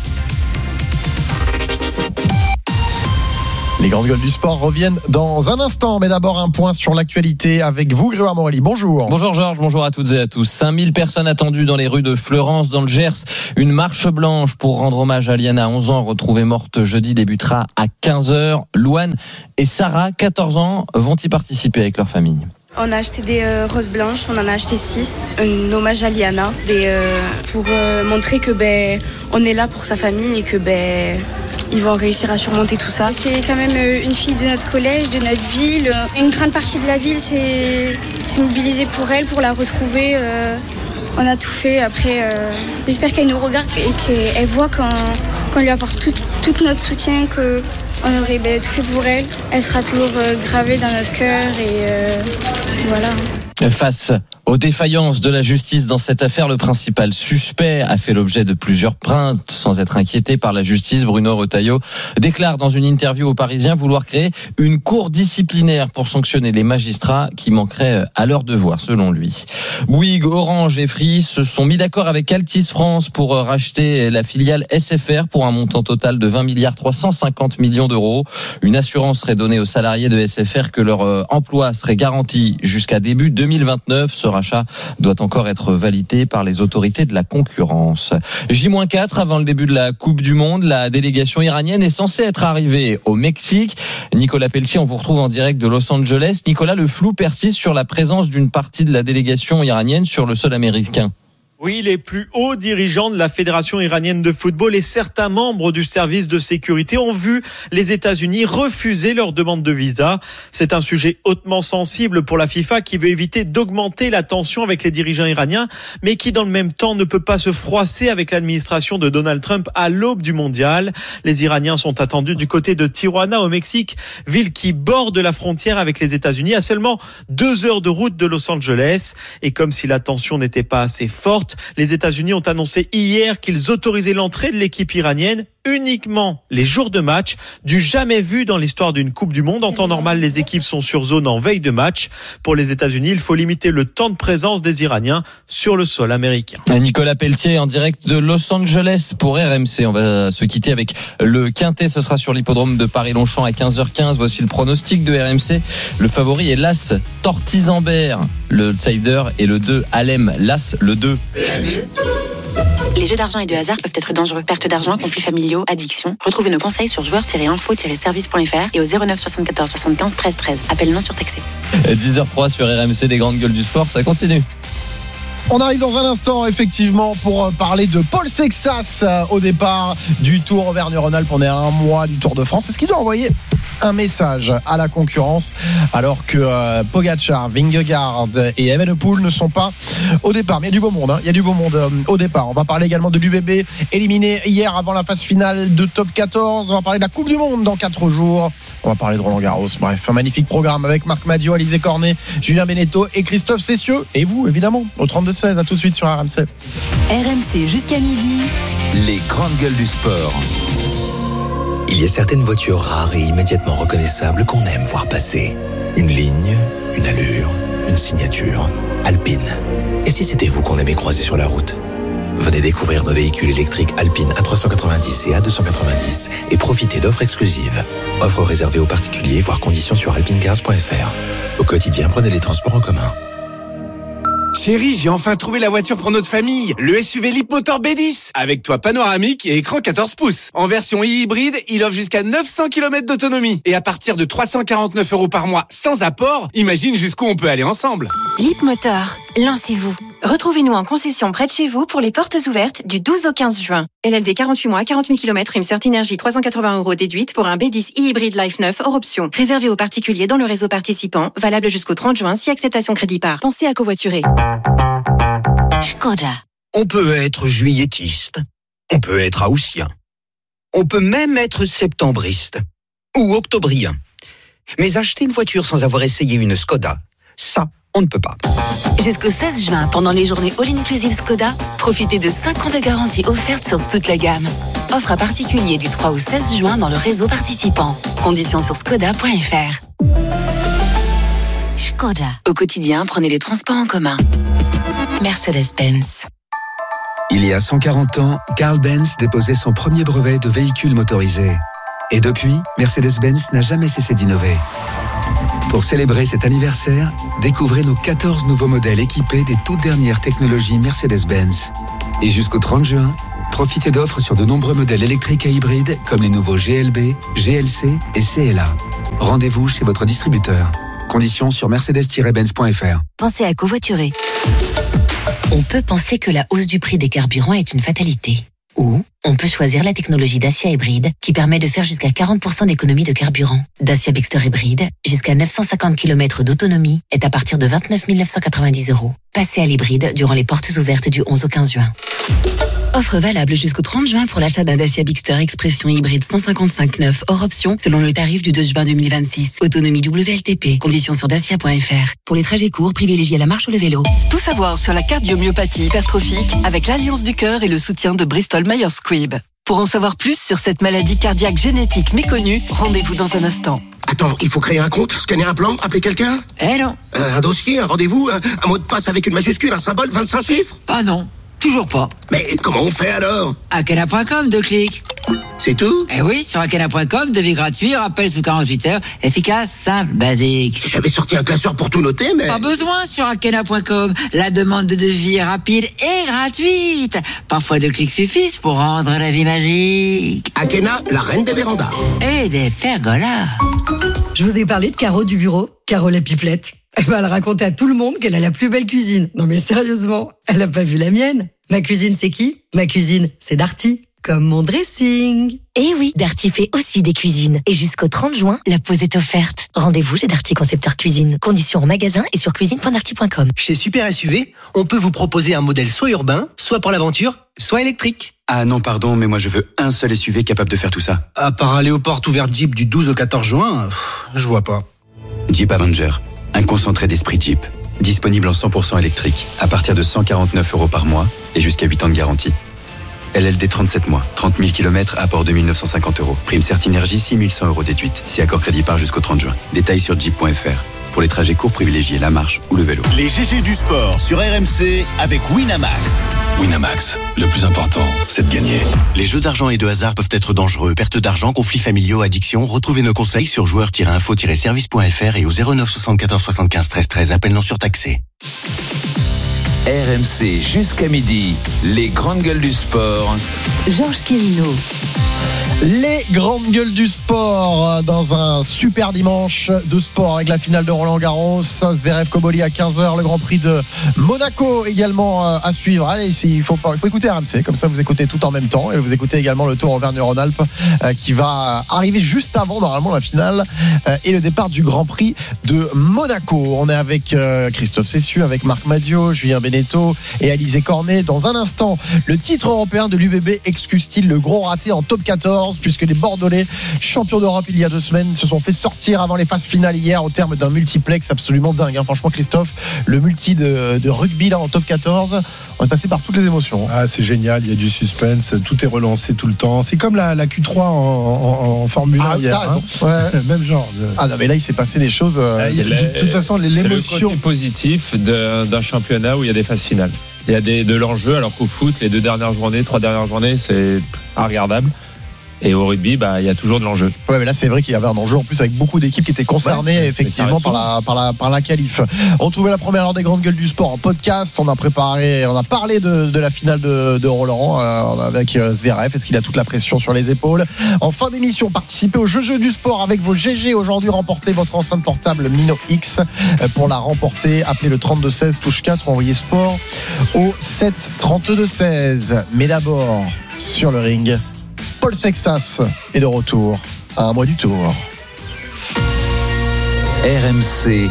Les grandes gueules du sport reviennent dans un instant, mais d'abord un point sur l'actualité avec vous, Grégoire Morelli. Bonjour. Bonjour Georges, bonjour à toutes et à tous. cinq mille personnes attendues dans les rues de Fleurance, dans le Gers. Une marche blanche pour rendre hommage à Liana, onze ans, retrouvée morte jeudi, débutera à quinze heures. Louane et Sarah, quatorze ans, vont y participer avec leur famille. On a acheté des euh, roses blanches, on en a acheté six, un hommage à Liana, des, euh, pour euh, montrer que ben on est là pour sa famille et que ben ils vont réussir à surmonter tout ça. C'était quand même une fille de notre collège, de notre ville. Une grande partie de la ville s'est, s'est mobilisée pour elle, pour la retrouver. Euh, on a tout fait. Après, euh, j'espère qu'elle nous regarde et qu'elle voit qu'on, qu'on lui apporte tout, tout notre soutien, que on aurait ben, tout fait pour elle. Elle sera toujours euh, gravée dans notre cœur et euh, voilà. Face aux défaillances de la justice dans cette affaire, le principal suspect a fait l'objet de plusieurs plaintes sans être inquiété par la justice. Bruno Retailleau déclare dans une interview aux Parisiens vouloir créer une cour disciplinaire pour sanctionner les magistrats qui manqueraient à leur devoir, selon lui. Bouygues, Orange et Free se sont mis d'accord avec Altice France pour racheter la filiale S F R pour un montant total de vingt milliards trois cent cinquante millions d'euros. Une assurance serait donnée aux salariés de S F R que leur emploi serait garanti jusqu'à début deux mille vingt-neuf. Ce rachat doit encore être validé par les autorités de la concurrence. J quatre avant le début de la Coupe du Monde, la délégation iranienne est censée être arrivée au Mexique. Nicolas Pelletier, on vous retrouve en direct de Los Angeles. Nicolas, le flou persiste sur la présence d'une partie de la délégation iranienne sur le sol américain. Oui, les plus hauts dirigeants de la Fédération iranienne de football et certains membres du service de sécurité ont vu les États-Unis refuser leur demande de visa. C'est un sujet hautement sensible pour la FIFA qui veut éviter d'augmenter la tension avec les dirigeants iraniens, mais qui dans le même temps ne peut pas se froisser avec l'administration de Donald Trump à l'aube du mondial. Les Iraniens sont attendus du côté de Tijuana au Mexique, ville qui borde la frontière avec les États-Unis à seulement deux heures de route de Los Angeles. Et comme si la tension n'était pas assez forte, les États-Unis ont annoncé hier qu'ils autorisaient l'entrée de l'équipe iranienne uniquement les jours de match, du jamais vu dans l'histoire d'une Coupe du Monde. En temps normal, les équipes sont sur zone en veille de match. Pour les États-Unis, il faut limiter le temps de présence des Iraniens sur le sol américain. Nicolas Pelletier en direct de Los Angeles pour R M C. On va se quitter avec le quintet. Ce sera sur l'hippodrome de Paris-Longchamp à quinze heures quinze. Voici le pronostic de R M C. Le favori est l'As Tortizambert, le outsider est le deux Alem. L'As, le deux. Les jeux d'argent et de hasard peuvent être dangereux. Perte d'argent, conflits familiaux, addiction. Retrouvez nos conseils sur joueurs tiret info tiret service point f r et au zéro neuf soixante-quatorze soixante-quinze treize treize. Appel non surtaxé. dix heures trois sur R M C, des grandes gueules du sport, ça continue. On arrive dans un instant, effectivement, pour parler de Paul Sexas au départ du Tour Auvergne-Rhône-Alpes. On est à un mois du Tour de France. Est-ce qu'il doit envoyer un message à la concurrence alors que euh, Pogacar, Vingegaard et Evenepoel ne sont pas au départ? Mais il y a du beau monde, hein. Il y a du beau monde euh, au départ. On va parler également de l'U B B éliminé hier avant la phase finale de Top quatorze. On va parler de la Coupe du Monde dans quatre jours. On va parler de Roland Garros. Bref, un magnifique programme avec Marc Madiot, Alizé Cornet, Julien Beneteau et Christophe Cessieux. Et vous, évidemment, au trente-deux seize. À tout de suite sur R M C. R M C jusqu'à midi. Les grandes gueules du sport. Il y a certaines voitures rares et immédiatement reconnaissables qu'on aime voir passer. Une ligne, une allure, une signature. Alpine. Et si c'était vous qu'on aimait croiser sur la route? Venez découvrir nos véhicules électriques Alpine A trois cent quatre-vingt-dix et A deux cent quatre-vingt-dix et profitez d'offres exclusives. Offres réservées aux particuliers, voire conditions sur alpine cars point f r. Au quotidien, prenez les transports en commun. Chérie, j'ai enfin trouvé la voiture pour notre famille. Le S U V Leapmotor B dix. Avec toit panoramique et écran quatorze pouces. En version hybride, il offre jusqu'à neuf cents kilomètres d'autonomie. Et à partir de trois cent quarante-neuf euros par mois sans apport, imagine jusqu'où on peut aller ensemble. Leapmotor, lancez-vous. Retrouvez-nous en concession près de chez vous pour les portes ouvertes du douze au quinze juin. L L D quarante-huit mois, quarante mille kilomètres, prime Certinergie trois cent quatre-vingts euros déduite pour un B dix e-hybride Life neuf hors option. Réservé aux particuliers dans le réseau participant, valable jusqu'au trente juin si acceptation crédit par. Pensez à covoiturer. Skoda. On peut être juilletiste, on peut être haussien, on peut même être septembriste ou octobrien. Mais acheter une voiture sans avoir essayé une Skoda, ça, on ne peut pas. Jusqu'au seize juin, pendant les journées All-Inclusive Skoda, profitez de cinq ans de garantie offerte sur toute la gamme. Offre à particulier du trois au seize juin dans le réseau participant. Conditions sur skoda point f r. Skoda. Au quotidien, prenez les transports en commun. Mercedes-Benz. Il y a cent quarante ans, Carl Benz déposait son premier brevet de véhicule motorisé. Et depuis, Mercedes-Benz n'a jamais cessé d'innover. Pour célébrer cet anniversaire, découvrez nos quatorze nouveaux modèles équipés des toutes dernières technologies Mercedes-Benz. Et jusqu'au trente juin, profitez d'offres sur de nombreux modèles électriques et hybrides comme les nouveaux G L B, G L C et C L A. Rendez-vous chez votre distributeur. Conditions sur mercedes tiret benz point f r. Pensez à covoiturer. On peut penser que la hausse du prix des carburants est une fatalité. Ou on peut choisir la technologie Dacia hybride qui permet de faire jusqu'à quarante pour cent d'économie de carburant. Dacia Bigster hybride, jusqu'à neuf cent cinquante kilomètres d'autonomie, est à partir de vingt-neuf mille neuf cent quatre-vingt-dix euros. Passez à l'hybride durant les portes ouvertes du onze au quinze juin. Offre valable jusqu'au trente juin pour l'achat d'un Dacia Bigster Expression hybride cent cinquante-cinq neuf hors option selon le tarif du deux juin deux mille vingt-six. Autonomie W L T P. Conditions sur dacia point f r. Pour les trajets courts, privilégiez la marche ou le vélo. Tout savoir sur la cardiomyopathie hypertrophique avec l'Alliance du cœur et le soutien de Bristol Myers Squibb. Pour en savoir plus sur cette maladie cardiaque génétique méconnue, rendez-vous dans un instant. Attends, il faut créer un compte, scanner un plan, appeler quelqu'un ? Eh non. Euh, un dossier, un rendez-vous, un, un mot de passe avec une majuscule, un symbole, vingt-cinq chiffres ? Ah non, toujours pas. Mais comment on fait alors ? Akena point com, deux clics. C'est tout ? Eh oui, sur Akena point com, devis gratuit, rappel sous quarante-huit heures, efficace, simple, basique. J'avais sorti un classeur pour tout noter, mais... Pas besoin sur Akena point com. La demande de devis est rapide et gratuite. Parfois deux clics suffisent pour rendre la vie magique. Akena, la reine des vérandas. Et des pergolas. Je vous ai parlé de Caro du bureau, Caro la pipelette. Eh ben, elle raconte à tout le monde qu'elle a la plus belle cuisine. Non mais sérieusement, elle a pas vu la mienne. Ma cuisine, c'est qui ? Ma cuisine, c'est Darty. Comme mon dressing. Eh oui, Darty fait aussi des cuisines. Et jusqu'au trente juin, la pause est offerte. Rendez-vous chez Darty Concepteur Cuisine. Conditions en magasin et sur cuisine point darty point com. Chez Super S U V, on peut vous proposer un modèle soit urbain, soit pour l'aventure, soit électrique. Ah non, pardon, mais moi je veux un seul S U V capable de faire tout ça. À part aller aux portes ouvertes Jeep du douze au quatorze juin, pff, je vois pas. Jeep Avenger, un concentré d'esprit Jeep. Disponible en cent pour cent électrique, à partir de cent quarante-neuf euros par mois et jusqu'à huit ans de garantie. L L D trente-sept mois, trente mille kilomètres, apport deux mille neuf cent cinquante euros. Prime Certinergie, six mille cent euros déduite. Si accord crédit part jusqu'au trente juin. Détails sur jeep point f r. Pour les trajets courts, privilégiez la marche ou le vélo. Les G G du sport sur R M C avec Winamax. Winamax, le plus important, c'est de gagner. Les jeux d'argent et de hasard peuvent être dangereux. Perte d'argent, conflits familiaux, addiction. Retrouvez nos conseils sur joueurs tiret info tiret service point f r et au zéro neuf soixante-quatorze soixante-quinze treize treize. Appel non surtaxé. R M C jusqu'à midi, les grandes gueules du sport. Georges Quirino. Les grandes gueules du sport dans un super dimanche de sport avec la finale de Roland-Garros, Zverev Koboli à quinze heures, le Grand Prix de Monaco également à suivre. Allez, ici, il faut pas, il faut écouter R M C, comme ça vous écoutez tout en même temps et vous écoutez également le Tour Auvergne-Rhône-Alpes qui va arriver juste avant normalement la finale et le départ du Grand Prix de Monaco. On est avec Christophe Cessu, avec Marc Madiot, Julien Beneteau et Alizé Cornet. Dans un instant, le titre européen de l'U B B excuse-t-il le gros raté en top quatorze, puisque les Bordelais, champions d'Europe il y a deux semaines, se sont fait sortir avant les phases finales hier au terme d'un multiplex absolument dingue. Hein. Franchement, Christophe, le multi de, de rugby là en top quatorze, on est passé par toutes les émotions. Ah, c'est génial, il y a du suspense, tout est relancé tout le temps. C'est comme la, la Q trois en, en, en Formule un. Ah, hier, hein. Ouais. Même genre. De... Ah non, mais là il s'est passé des choses. Euh, ah, de toute façon, l'émotion. C'est le côté positif de, d'un championnat où il y a des phases finales. Il y a des, de l'enjeu, alors qu'au foot, les deux dernières journées, trois dernières journées, c'est regardable. Et au rugby, bah, il y a toujours de l'enjeu. Ouais, mais là, c'est vrai qu'il y avait un enjeu en plus avec beaucoup d'équipes qui étaient concernées, ouais, effectivement, par la, par la, par la qualif. Retrouvez la première heure des grandes gueules du sport en podcast. On a préparé, on a parlé de, de la finale de, de Roland, euh, avec Zverev. Est-ce qu'il a toute la pression sur les épaules? En fin d'émission, participez au jeu jeu du sport avec vos G G. Aujourd'hui, remportez votre enceinte portable Mino X. Pour la remporter, appelez le trente-deux seize, touche quatre, envoyez sport au sept trente-deux seize. Mais d'abord, sur le ring, Paul Sexas est de retour à un mois du tour. R M C,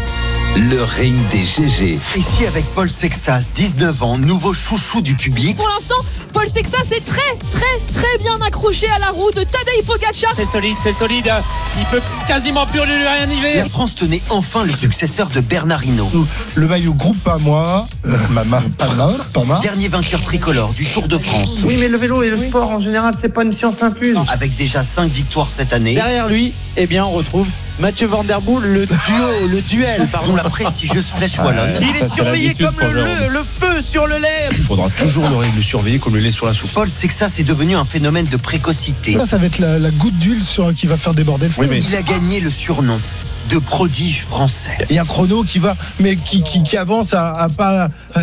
le ring des G G. Ici avec Paul Sexas, dix-neuf ans, nouveau chouchou du public. Pour l'instant, Paul Sexas est très, très, très bien accroché à la roue de Tadej Pogačar. C'est solide, c'est solide. Il peut quasiment plus lui rien y La France tenait enfin le successeur de Bernard Hinault. Le maillot groupe pas moi, euh, Mama, pas mal, pas mal. Dernier vainqueur tricolore du Tour de France. Oui, mais le vélo et le sport en général, c'est pas une science infuse. Avec déjà cinq victoires cette année. Derrière lui, eh bien, on retrouve Mathieu Van Der Poel, le duo, le duel, pardon. Dont la prestigieuse flèche wallonne. Il est surveillé comme le, le, le feu sur le lait. Il faudra toujours le, le surveiller comme le lait sur la soupe. Paul Sexas est devenu un phénomène de précocité. Là, ça va être la, la goutte d'huile sur, qui va faire déborder le feu. Oui, mais... Il a gagné le surnom de prodige français. Il y a un chrono qui va, mais qui, qui, qui avance à, à pas, à, à, à,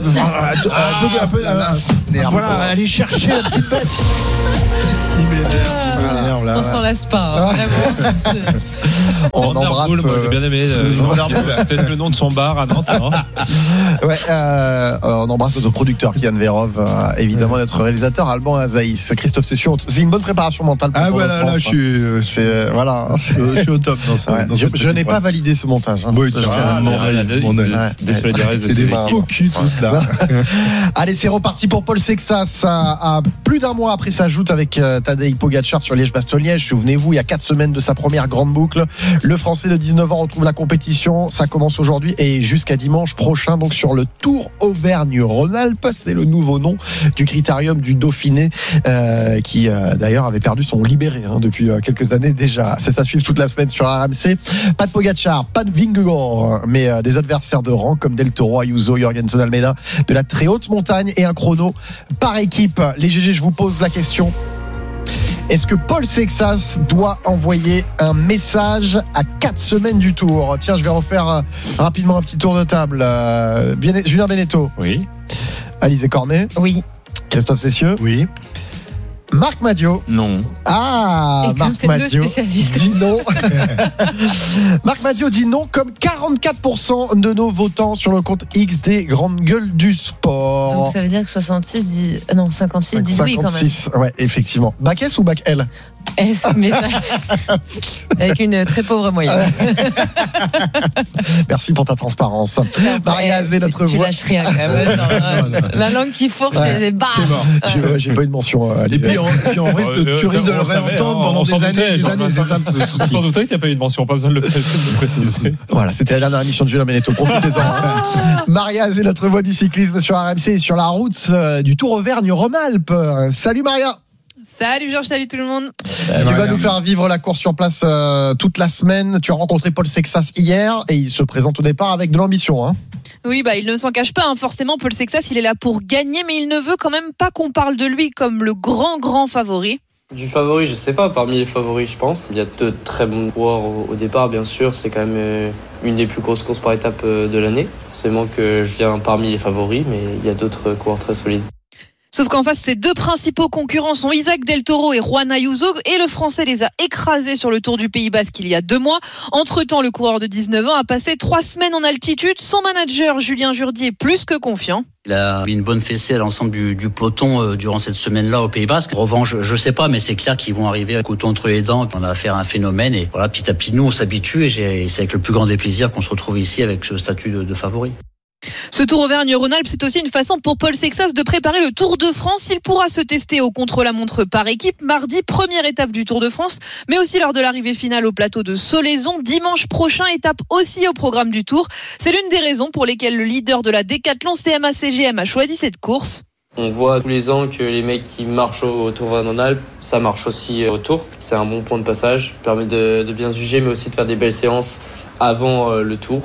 à, à, à, voilà, aller chercher la petite bête. Il m'énerve. Voilà. On s'en lasse pas. Hein, on embrasse. Moi, j'ai bien aimé. Euh, c'est peut-être le nom de son bar à Nantes. ouais, euh, on embrasse notre producteur Kylian Verov, euh, évidemment notre réalisateur Alban Azaïs, Christophe Session. C'est une bonne préparation mentale. Pour ah voilà, là, je suis, euh, c'est euh, voilà, je suis au top dans ça. Ouais, dans je je n'ai pas validé ce montage. Hein. Oui, tu ah, mon c'est des faux culs tout cela. Allez, c'est reparti pour Paul Sexas. À, à plus d'un mois après sa joute avec euh, Tadej Pogačar sur Liège-Bastogne-Liège, souvenez-vous, il y a quatre semaines de sa première grande boucle, le Français de dix-neuf ans retrouve la compétition. Ça commence aujourd'hui et jusqu'à dimanche prochain, donc sur le Tour Auvergne-Rhône-Alpes. C'est le nouveau nom du critérium du Dauphiné, euh, qui euh, d'ailleurs avait perdu son libéré hein, depuis euh, quelques années déjà. C'est ça, suivre toute la semaine sur R M C. Pas de Pogačar, pas de Vingegaard, mais euh, des adversaires de rang comme Del Toro, Ayuso, Jorgensen, Almeida, de la très haute montagne et un chrono par équipe. Les G G, je vous pose la question. Est-ce que Paul Sexas doit envoyer un message à quatre semaines du Tour ? Tiens, je vais refaire euh, rapidement un petit tour de table. Euh, bien, Julien Beneteau. Oui. Alizé Cornet. Oui. Christophe Cessieux. Oui. Marc Madiot. Non. Ah, et Marc Madiot dit non. Marc Madiot dit non, comme quarante-quatre pour cent de nos votants sur le compte X des grandes gueules du sport. Donc ça veut dire que soixante-six dit non, cinquante-six disent oui quand même. cinquante-six, ouais, effectivement. Bac S ou bac L ? S, mais ça... avec une très pauvre moyenne. Merci pour ta transparence. Maria Azé, notre tu, voix. Tu lâches rien quand même. Non, la langue qui fourche, ouais. C'est bah. J'ai, ouais, j'ai pas eu de mention. Euh, et puis on, puis on risque de, tu risques de le réentendre hein, pendant des années, des années. C'est ça. Sans doute qu'il n'y a pas eu de mention, pas besoin de le préciser. Voilà, c'était la dernière émission de Julien Beneteau. Profitez-en. Hein. Maria Azé, notre voix du cyclisme sur R M C et sur la route euh, du Tour Auvergne-Rhône-Alpes. Salut Maria. Salut Georges, salut tout le monde. Tu vas nous faire vivre la course sur place euh, toute la semaine. Tu as rencontré Paul Sexas hier et il se présente au départ avec de l'ambition. Hein. Oui, bah, il ne s'en cache pas. Hein. Forcément, Paul Sexas, il est là pour gagner, mais il ne veut quand même pas qu'on parle de lui comme le grand, grand favori. Du favori, je sais pas. Parmi les favoris, je pense. Il y a de très bons coureurs au, au départ, bien sûr. C'est quand même euh, une des plus grosses courses par étape euh, de l'année. Forcément que je viens parmi les favoris, mais il y a d'autres coureurs très solides. Sauf qu'en face, ses deux principaux concurrents sont Isaac Del Toro et Juan Ayuso, et le Français les a écrasés sur le Tour du Pays Basque il y a deux mois. Entre-temps, le coureur de dix-neuf ans a passé trois semaines en altitude. Son manager, Julien Jourdi, est plus que confiant. Il a mis une bonne fessée à l'ensemble du, du peloton euh, durant cette semaine-là au Pays Basque. En revanche, je sais pas, mais c'est clair qu'ils vont arriver à couteau entre les dents. On a affaire à un phénomène et voilà, petit à petit, nous, on s'habitue et, j'ai, et c'est avec le plus grand des plaisirs qu'on se retrouve ici avec ce statut de, de favori. Ce Tour Auvergne-Rhône-Alpes, c'est aussi une façon pour Paul Sexas de préparer le Tour de France. Il pourra se tester au contre-la-montre par équipe mardi, première étape du Tour de France, mais aussi lors de l'arrivée finale au plateau de Solaizon. Dimanche prochain, étape aussi au programme du Tour. C'est l'une des raisons pour lesquelles le leader de la Décathlon, C M A C G M, a choisi cette course. On voit tous les ans que les mecs qui marchent au Tour Auvergne-Rhône-Alpes, ça marche aussi au Tour. C'est un bon point de passage, permet de, de bien se juger, mais aussi de faire des belles séances avant le Tour.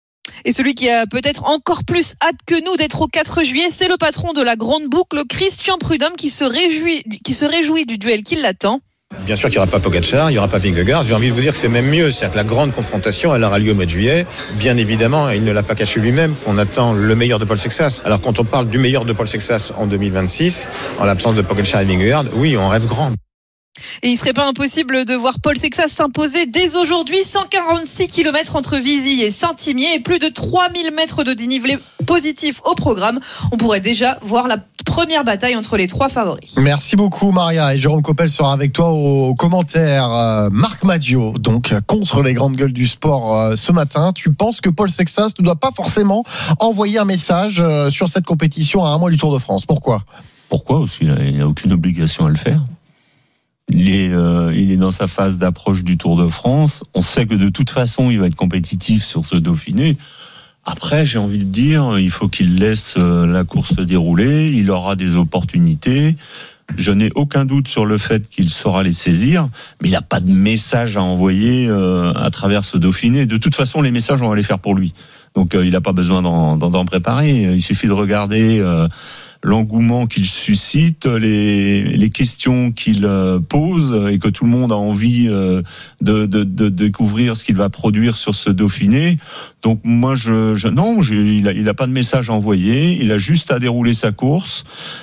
Et celui qui a peut-être encore plus hâte que nous d'être au quatre juillet, c'est le patron de la grande boucle, Christian Prudhomme, qui se réjouit, qui se réjouit du duel qui l'attend. Bien sûr qu'il n'y aura pas Pogačar, il n'y aura pas Vingegaard. J'ai envie de vous dire que c'est même mieux. C'est-à-dire que la grande confrontation, elle aura lieu au mois de juillet. Bien évidemment, il ne l'a pas caché lui-même, qu'on attend le meilleur de Paul Sexas. Alors quand on parle du meilleur de Paul Sexas en deux mille vingt-six, en l'absence de Pogačar et Vingegaard, oui, on rêve grand. Et il ne serait pas impossible de voir Paul Sexas s'imposer dès aujourd'hui. cent quarante-six kilomètres entre Visy et Saint-Imier et plus de trois mille mètres de dénivelé positif au programme. On pourrait déjà voir la première bataille entre les trois favoris. Merci beaucoup Maria, et Jérôme Coppel sera avec toi au commentaire. Euh, Marc Madiot, donc contre les grandes gueules du sport euh, ce matin. Tu penses que Paul Sexas ne doit pas forcément envoyer un message euh, sur cette compétition à un mois du Tour de France? Pourquoi? Pourquoi aussi? Il n'a aucune obligation à le faire. Il est, euh, il est dans sa phase d'approche du Tour de France. On sait que de toute façon, il va être compétitif sur ce Dauphiné. Après, j'ai envie de dire, il faut qu'il laisse la course se dérouler. Il aura des opportunités. Je n'ai aucun doute sur le fait qu'il saura les saisir, mais il n'a pas de message à envoyer euh, à travers ce Dauphiné. De toute façon, les messages, on va les faire pour lui. Donc, euh, il n'a pas besoin d'en, d'en, d'en préparer. Il suffit de regarder euh, l'engouement qu'il suscite, les, les questions qu'il euh, pose, et que tout le monde a envie euh, de, de, de découvrir ce qu'il va produire sur ce Dauphiné. Donc moi, je, je non, je, il a, il a pas de message à envoyer. Il a juste à dérouler sa course,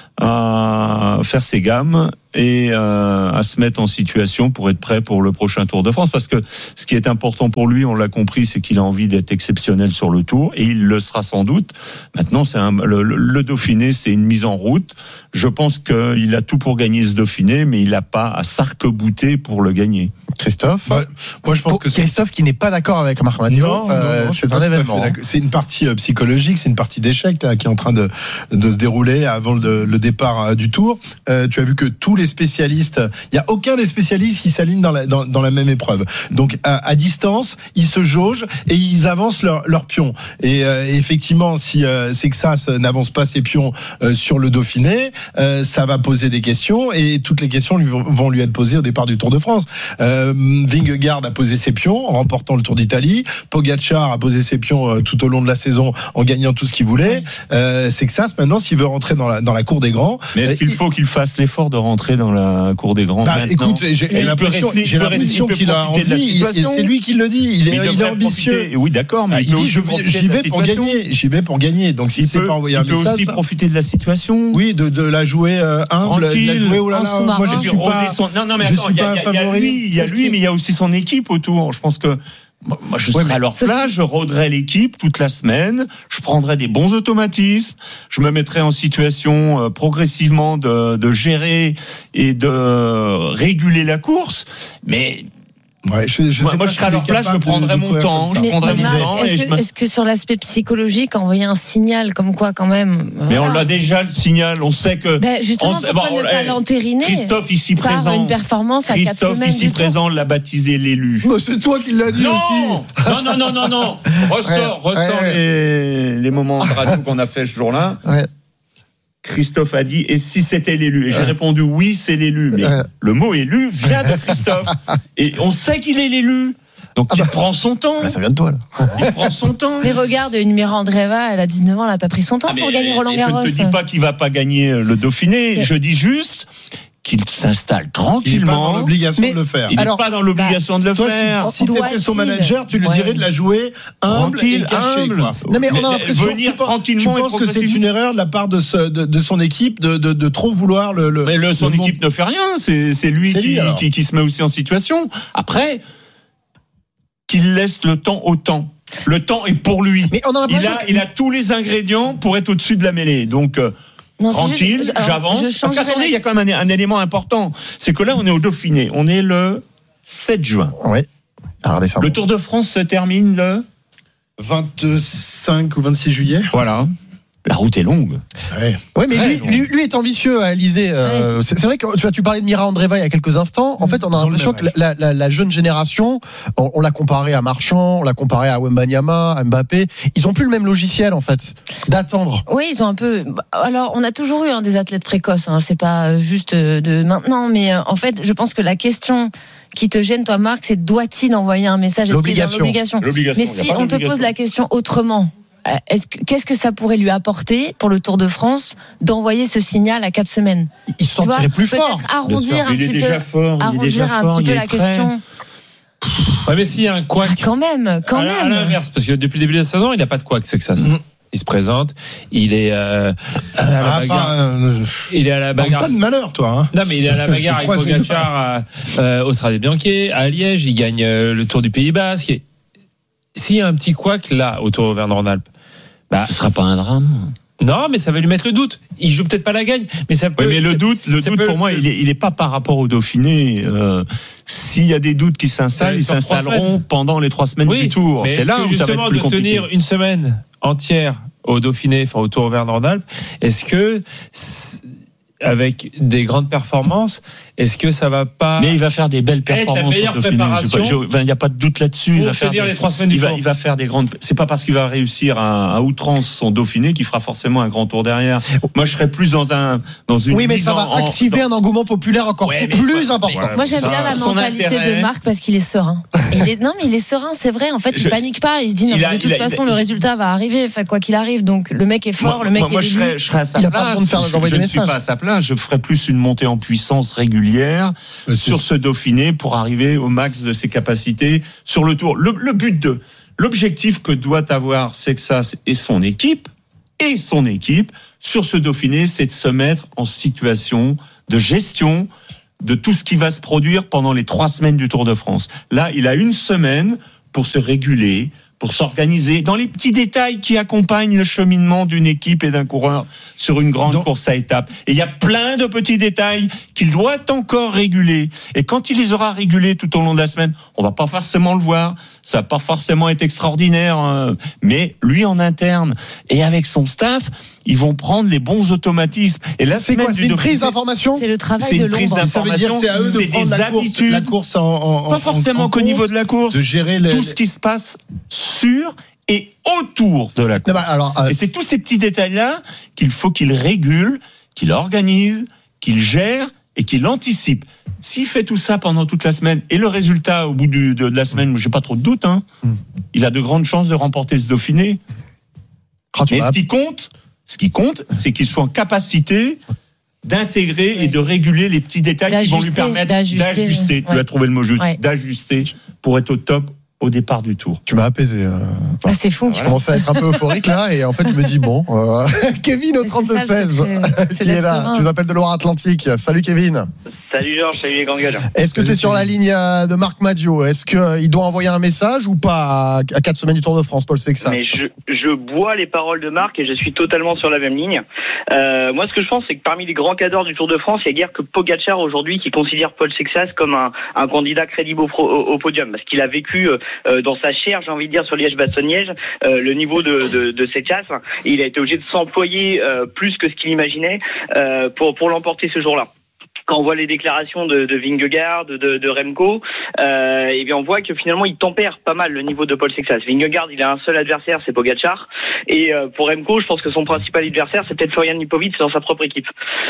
à faire ses gammes et euh, à se mettre en situation pour être prêt pour le prochain Tour de France. Parce que ce qui est important pour lui, on l'a compris, c'est qu'il a envie d'être exceptionnel sur le Tour, et il le sera sans doute. Maintenant, c'est un, le, le Dauphiné, c'est une mise en route. Je pense qu'il a tout pour gagner ce Dauphiné, mais il n'a pas à s'arc-bouter pour le gagner. Christophe, ouais, moi je pense que Christophe qui n'est pas d'accord avec Marc Madiot, non, euh, non, non, c'est un événement. C'est une partie euh, psychologique, c'est une partie d'échec là, qui est en train de, de se dérouler avant le, le départ euh, du Tour. Euh, tu as vu que tous les spécialistes, il y a aucun des spécialistes qui s'aligne dans la, dans, dans la même épreuve. Donc à, à distance, ils se jaugent et ils avancent leur, leur pion. Et euh, effectivement, si euh, Sexas n'avance pas ses pions euh, sur le Dauphiné, euh, ça va poser des questions, et toutes les questions lui vont, vont lui être posées au départ du Tour de France. Euh, Vingegaard a posé ses pions en remportant le Tour d'Italie. Pogacar a posé ses pions euh, tout au long de la saison en gagnant tout ce qu'il voulait. Euh, Sexas, maintenant, s'il veut rentrer dans la, dans la cour des grands. Mais est-ce euh, qu'il faut qu'il fasse l'effort de rentrer dans la cour des grands? Bah, maintenant? écoute, j'ai, j'ai l'impression, rester, j'ai l'impression qu'il a envie, et c'est lui qui le dit. Il est, il il est ambitieux. Profiter. Oui, d'accord, mais ah, il, il peut dit je, j'y vais pour gagner. J'y vais pour gagner. Donc si c'est pas envoyer un message, il peut aussi profiter de la situation. Oui, de, de la jouer euh, humble, de la jouer. Oh là là, moi je suis pas. Non, non, mais je attends, suis pas un favori. Il y a lui, mais il y a aussi son équipe autour. Je pense que moi, je serais ouais, à leur place, je rôderais l'équipe toute la semaine, je prendrais des bons automatismes, je me mettrais en situation euh, progressivement de, de gérer et de réguler la course, mais Ouais, je, je moi, sais moi pas je serais à leur place, je prendrais mon temps, je prendrais mon temps. Est-ce, que, me... est-ce que sur l'aspect psychologique, envoyer un signal comme quoi, quand même. Mais voilà. On l'a déjà le signal, on sait que. Ben justement, on, pourquoi bon, ne pas eh, l'entériner Christophe ici par présent. Une performance à Christophe quatre semaines ici du présent l'a baptisé l'élu. Bah, c'est toi qui l'as dit non aussi. Non, non, non, non, non. Ressort, ouais, ressort ouais, les, les moments de radio qu'on a fait ce jour-là. Ouais. Christophe a dit, et si c'était l'élu? Et j'ai ouais. répondu, oui, c'est l'élu. Mais ouais. le mot élu vient de Christophe. Et on sait qu'il est l'élu. Donc ah bah, il prend son temps. Bah ça vient de toi, là. Il prend son temps. Mais regarde, une Mira Andreeva, elle a dix-neuf ans, elle n'a pas pris son temps ah pour gagner Roland Garros. Je ne te dis pas qu'il ne va pas gagner le Dauphiné. Mais... Je dis juste qu'il s'installe tranquillement. Il n'est pas dans l'obligation mais, de le faire. Il n'est pas dans l'obligation bah, de le toi, faire. Si, si tu étais son manager, tu lui dirais ouais. de la jouer humble tranquille, et cachée. Humble. Quoi. Non mais, mais on a l'impression venir tu tranquillement. Tu penses que c'est une erreur de la part de, ce, de, de son équipe de, de, de trop vouloir le. le mais le, son le équipe monde. Ne fait rien. C'est, c'est lui, c'est qui, lui qui, qui se met aussi en situation. Après, qu'il laisse le temps au temps. Le temps est pour lui. Mais on a il a, il a tous les ingrédients pour être au-dessus de la mêlée. Donc. Non, tranquille, juste, alors, j'avance. Je Parce qu'attendez, il y a quand même un, un élément important. C'est que là, on est au Dauphiné. On est le sept juin. Oui. Alors, le Tour de France se termine le vingt-cinq ou vingt-six juillet. Voilà. La route est longue. Ouais, ouais mais lui, lui, lui est ambitieux, Alizé. Euh, ouais. c'est, c'est vrai que tu, vois, tu parlais de Mira Andreeva il y a quelques instants. En fait, on a l'impression que la, la, la jeune génération, on, on l'a comparé à Marchand, on l'a comparé à Wembanyama, à Mbappé. Ils ont plus le même logiciel, en fait, d'attendre. Oui, ils ont un peu. Alors, on a toujours eu hein, des athlètes précoces. Hein, c'est pas juste de maintenant, mais euh, en fait, je pense que la question qui te gêne, toi, Marc, c'est doit-il envoyer un message? Est-ce l'obligation. Qu'il y a l'obligation. l'obligation. Mais si on te pose la question autrement. Est-ce que, qu'est-ce que ça pourrait lui apporter pour le Tour de France d'envoyer ce signal à quatre semaines? Il se sentirait plus peut-être fort. Arrondir un il petit est déjà peu, fort, il est déjà un fort, petit peu il la est prêt. question. Ouais, mais s'il y a un couac. Ah, quand même, quand à, même. À l'inverse, parce que depuis le début de la saison, il n'a pas de couac, c'est que ça. Mmh. Il se présente, il est euh, à la ah, bagarre. Pas, euh, il est à la bagarre. Pas de malheur, toi. Hein. Non, mais il est à la bagarre avec Pogacar euh, au Strade Bianchi, à Liège. Il gagne euh, le Tour du Pays Basque. Et s'il y a un petit couac là, au Tour Auvergne-Rhône-Alpes, bah, ce sera pas un drame. Non, mais ça va lui mettre le doute. Il joue peut-être pas la gagne, mais ça peut. Oui, mais le doute, le doute peut, pour moi, il est, il est pas par rapport au Dauphiné. Euh, s'il y a des doutes qui s'installent, ils s'installeront pendant les trois semaines oui, du Tour. Mais c'est là où ça va être plus de compliqué. tenir une semaine entière au Dauphiné, enfin au Tour Auvergne-Rhône-Alpes, est-ce que avec des grandes performances, est-ce que ça va pas. Mais il va faire des belles performances. La meilleure préparation. Il n'y a pas de doute là-dessus. Pour il va faire tenir des, les trois semaines du il Tour. Va, il va faire des grandes. C'est pas parce qu'il va réussir à, à outrance son Dauphiné qu'il fera forcément un grand tour derrière. Moi, je serais plus dans un dans une. Oui, mais ça va en, activer dans... un engouement populaire encore ouais, plus important. Voilà, Moi, j'aime bien la mentalité intérêt... de Marc parce qu'il est serein. il est, non, mais il est serein, c'est vrai. En fait, il je... panique pas. Il se dit non, a, de toute façon, a, le résultat va arriver. Enfin, quoi qu'il arrive. Donc, le mec est fort. Moi, le mec moi, est. Moi, je serais, je serais à sa il place. a pas besoin de faire je, je ne suis pas à sa place. Je ferais plus une montée en puissance régulière euh, sur ce Dauphiné pour arriver au max de ses capacités sur le Tour. Le, le but de, l'objectif que doit avoir Sexas et son équipe, et son équipe, sur ce Dauphiné, c'est de se mettre en situation de gestion de tout ce qui va se produire pendant les trois semaines du Tour de France. Là, il a une semaine pour se réguler, pour s'organiser dans les petits détails qui accompagnent le cheminement d'une équipe et d'un coureur sur une grande Donc, course à étapes. Et il y a plein de petits détails qu'il doit encore réguler. Et quand il les aura régulés tout au long de la semaine, on va pas forcément le voir. Ça va pas forcément être extraordinaire, hein. Mais lui en interne et avec son staff, ils vont prendre les bons automatismes. Et là, c'est quoi? C'est une prise d'information? C'est le travail c'est de une prise l'ombre. d'information. C'est à eux de c'est prendre des la course, habitudes. la course en, en, pas forcément en, en qu'au niveau de la course. De gérer les, tout ce qui se passe sur et autour de la course. Non, bah, alors, euh, et c'est tous ces petits détails-là qu'il faut qu'il régule, qu'il organise, qu'il gère et qu'il anticipe. S'il fait tout ça pendant toute la semaine, et le résultat au bout du, de, de la semaine, j'ai pas trop de doute, hein, mm. il a de grandes chances de remporter ce Dauphiné. Oh, Mais ce qui compte, ce qui compte, c'est qu'il soit en capacité d'intégrer ouais. et de réguler les petits détails d'ajuster, qui vont lui permettre d'ajuster. d'ajuster. Ouais. Tu as trouvé le mot juste, ouais. d'ajuster pour être au top au départ du Tour. Tu m'as apaisé. Euh... Ah, c'est fou. Je commençais à être un peu euphorique là et en fait je me dis bon, euh... Kevin au trente-deux seize qui est là. Tu nous appelles de Loire-Atlantique. Salut Kevin. Salut Georges, salut les grands gueules. Est-ce que tu es sur la ligne de Marc Madiot? Est-ce qu'il doit envoyer un message ou pas à quatre semaines du Tour de France, Paul Sexas? Mais je, je bois les paroles de Marc et je suis totalement sur la même ligne. Euh, moi, ce que je pense, c'est que parmi les grands cadors du Tour de France, il y a guère que Pogacar aujourd'hui qui considère Paul Sexas comme un, un candidat crédible au, au, au podium, parce qu'il a vécu euh, dans sa chair, j'ai envie de dire, sur Liège-Bastogne-Liège, euh, le niveau de, de, de Sexas. Et il a été obligé de s'employer euh, plus que ce qu'il imaginait euh, pour, pour l'emporter ce jour-là. Quand on voit les déclarations de, de Vingegaard, de, de Remco, euh, et bien on voit que finalement il tempère pas mal le niveau de Paul Sexas. Vingegaard, il a un seul adversaire, c'est Pogacar, et euh, pour Remco, je pense que son principal adversaire, c'est peut-être Florian Lipovic dans sa propre équipe.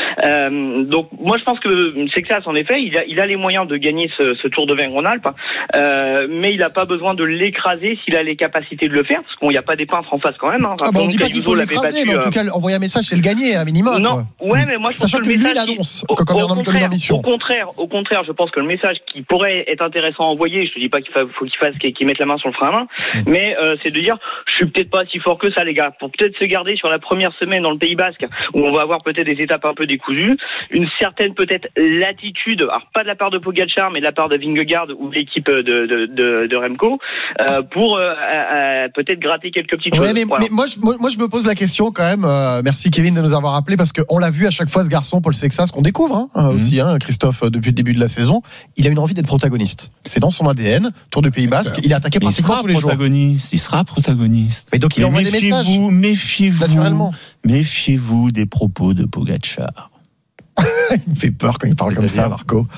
Euh, donc moi je pense que Sexas, en effet, il a, il a les moyens de gagner ce, ce Tour de Auvergne-Rhône-Alpes, euh, mais il n'a pas besoin de l'écraser s'il a les capacités de le faire, parce qu'il n'y a pas des peintres en face quand même. Hein. Ah bah on dit pas qu'il faut l'écraser, mais en tout cas envoyer un message, c'est le gagner, un minimum. Non, quoi. ouais, mais moi je pense Sachant que le lui message l'annonce. Au, quand au, contraire, au contraire, au contraire, je pense que le message qui pourrait être intéressant à envoyer, je te dis pas qu'il faut, faut qu'il fasse, qu'il mette la main sur le frein à main, mmh. mais euh, c'est de dire, je suis peut-être pas si fort que ça, les gars, pour peut-être se garder sur la première semaine dans le Pays Basque, où on va avoir peut-être des étapes un peu décousues, une certaine peut-être latitude, alors pas de la part de Pogacar, mais de la part de Vingegaard ou de l'équipe de, de, de, de Remco, euh, pour euh, euh, peut-être gratter quelques petites ouais, choses. Mais, voilà. mais moi, je, moi, moi, je me pose la question quand même. Euh, merci Kevin de nous avoir appelé parce qu'on l'a vu à chaque fois ce garçon, Paul Sexas, qu'on découvre hein, mmh. aussi, hein, Christophe, depuis le début de la saison. Il a une envie d'être protagoniste. C'est dans son A D N. Tour du Pays Basque. Il est attaqué mais pratiquement tous les jours. Protagoniste. Il sera protagoniste. Mais donc il mais envoie des messages. Méfiez-vous, méfiez-vous, naturellement. Méfiez-vous des propos de Pogacar. Il me fait peur quand il parle comme ça, Marco.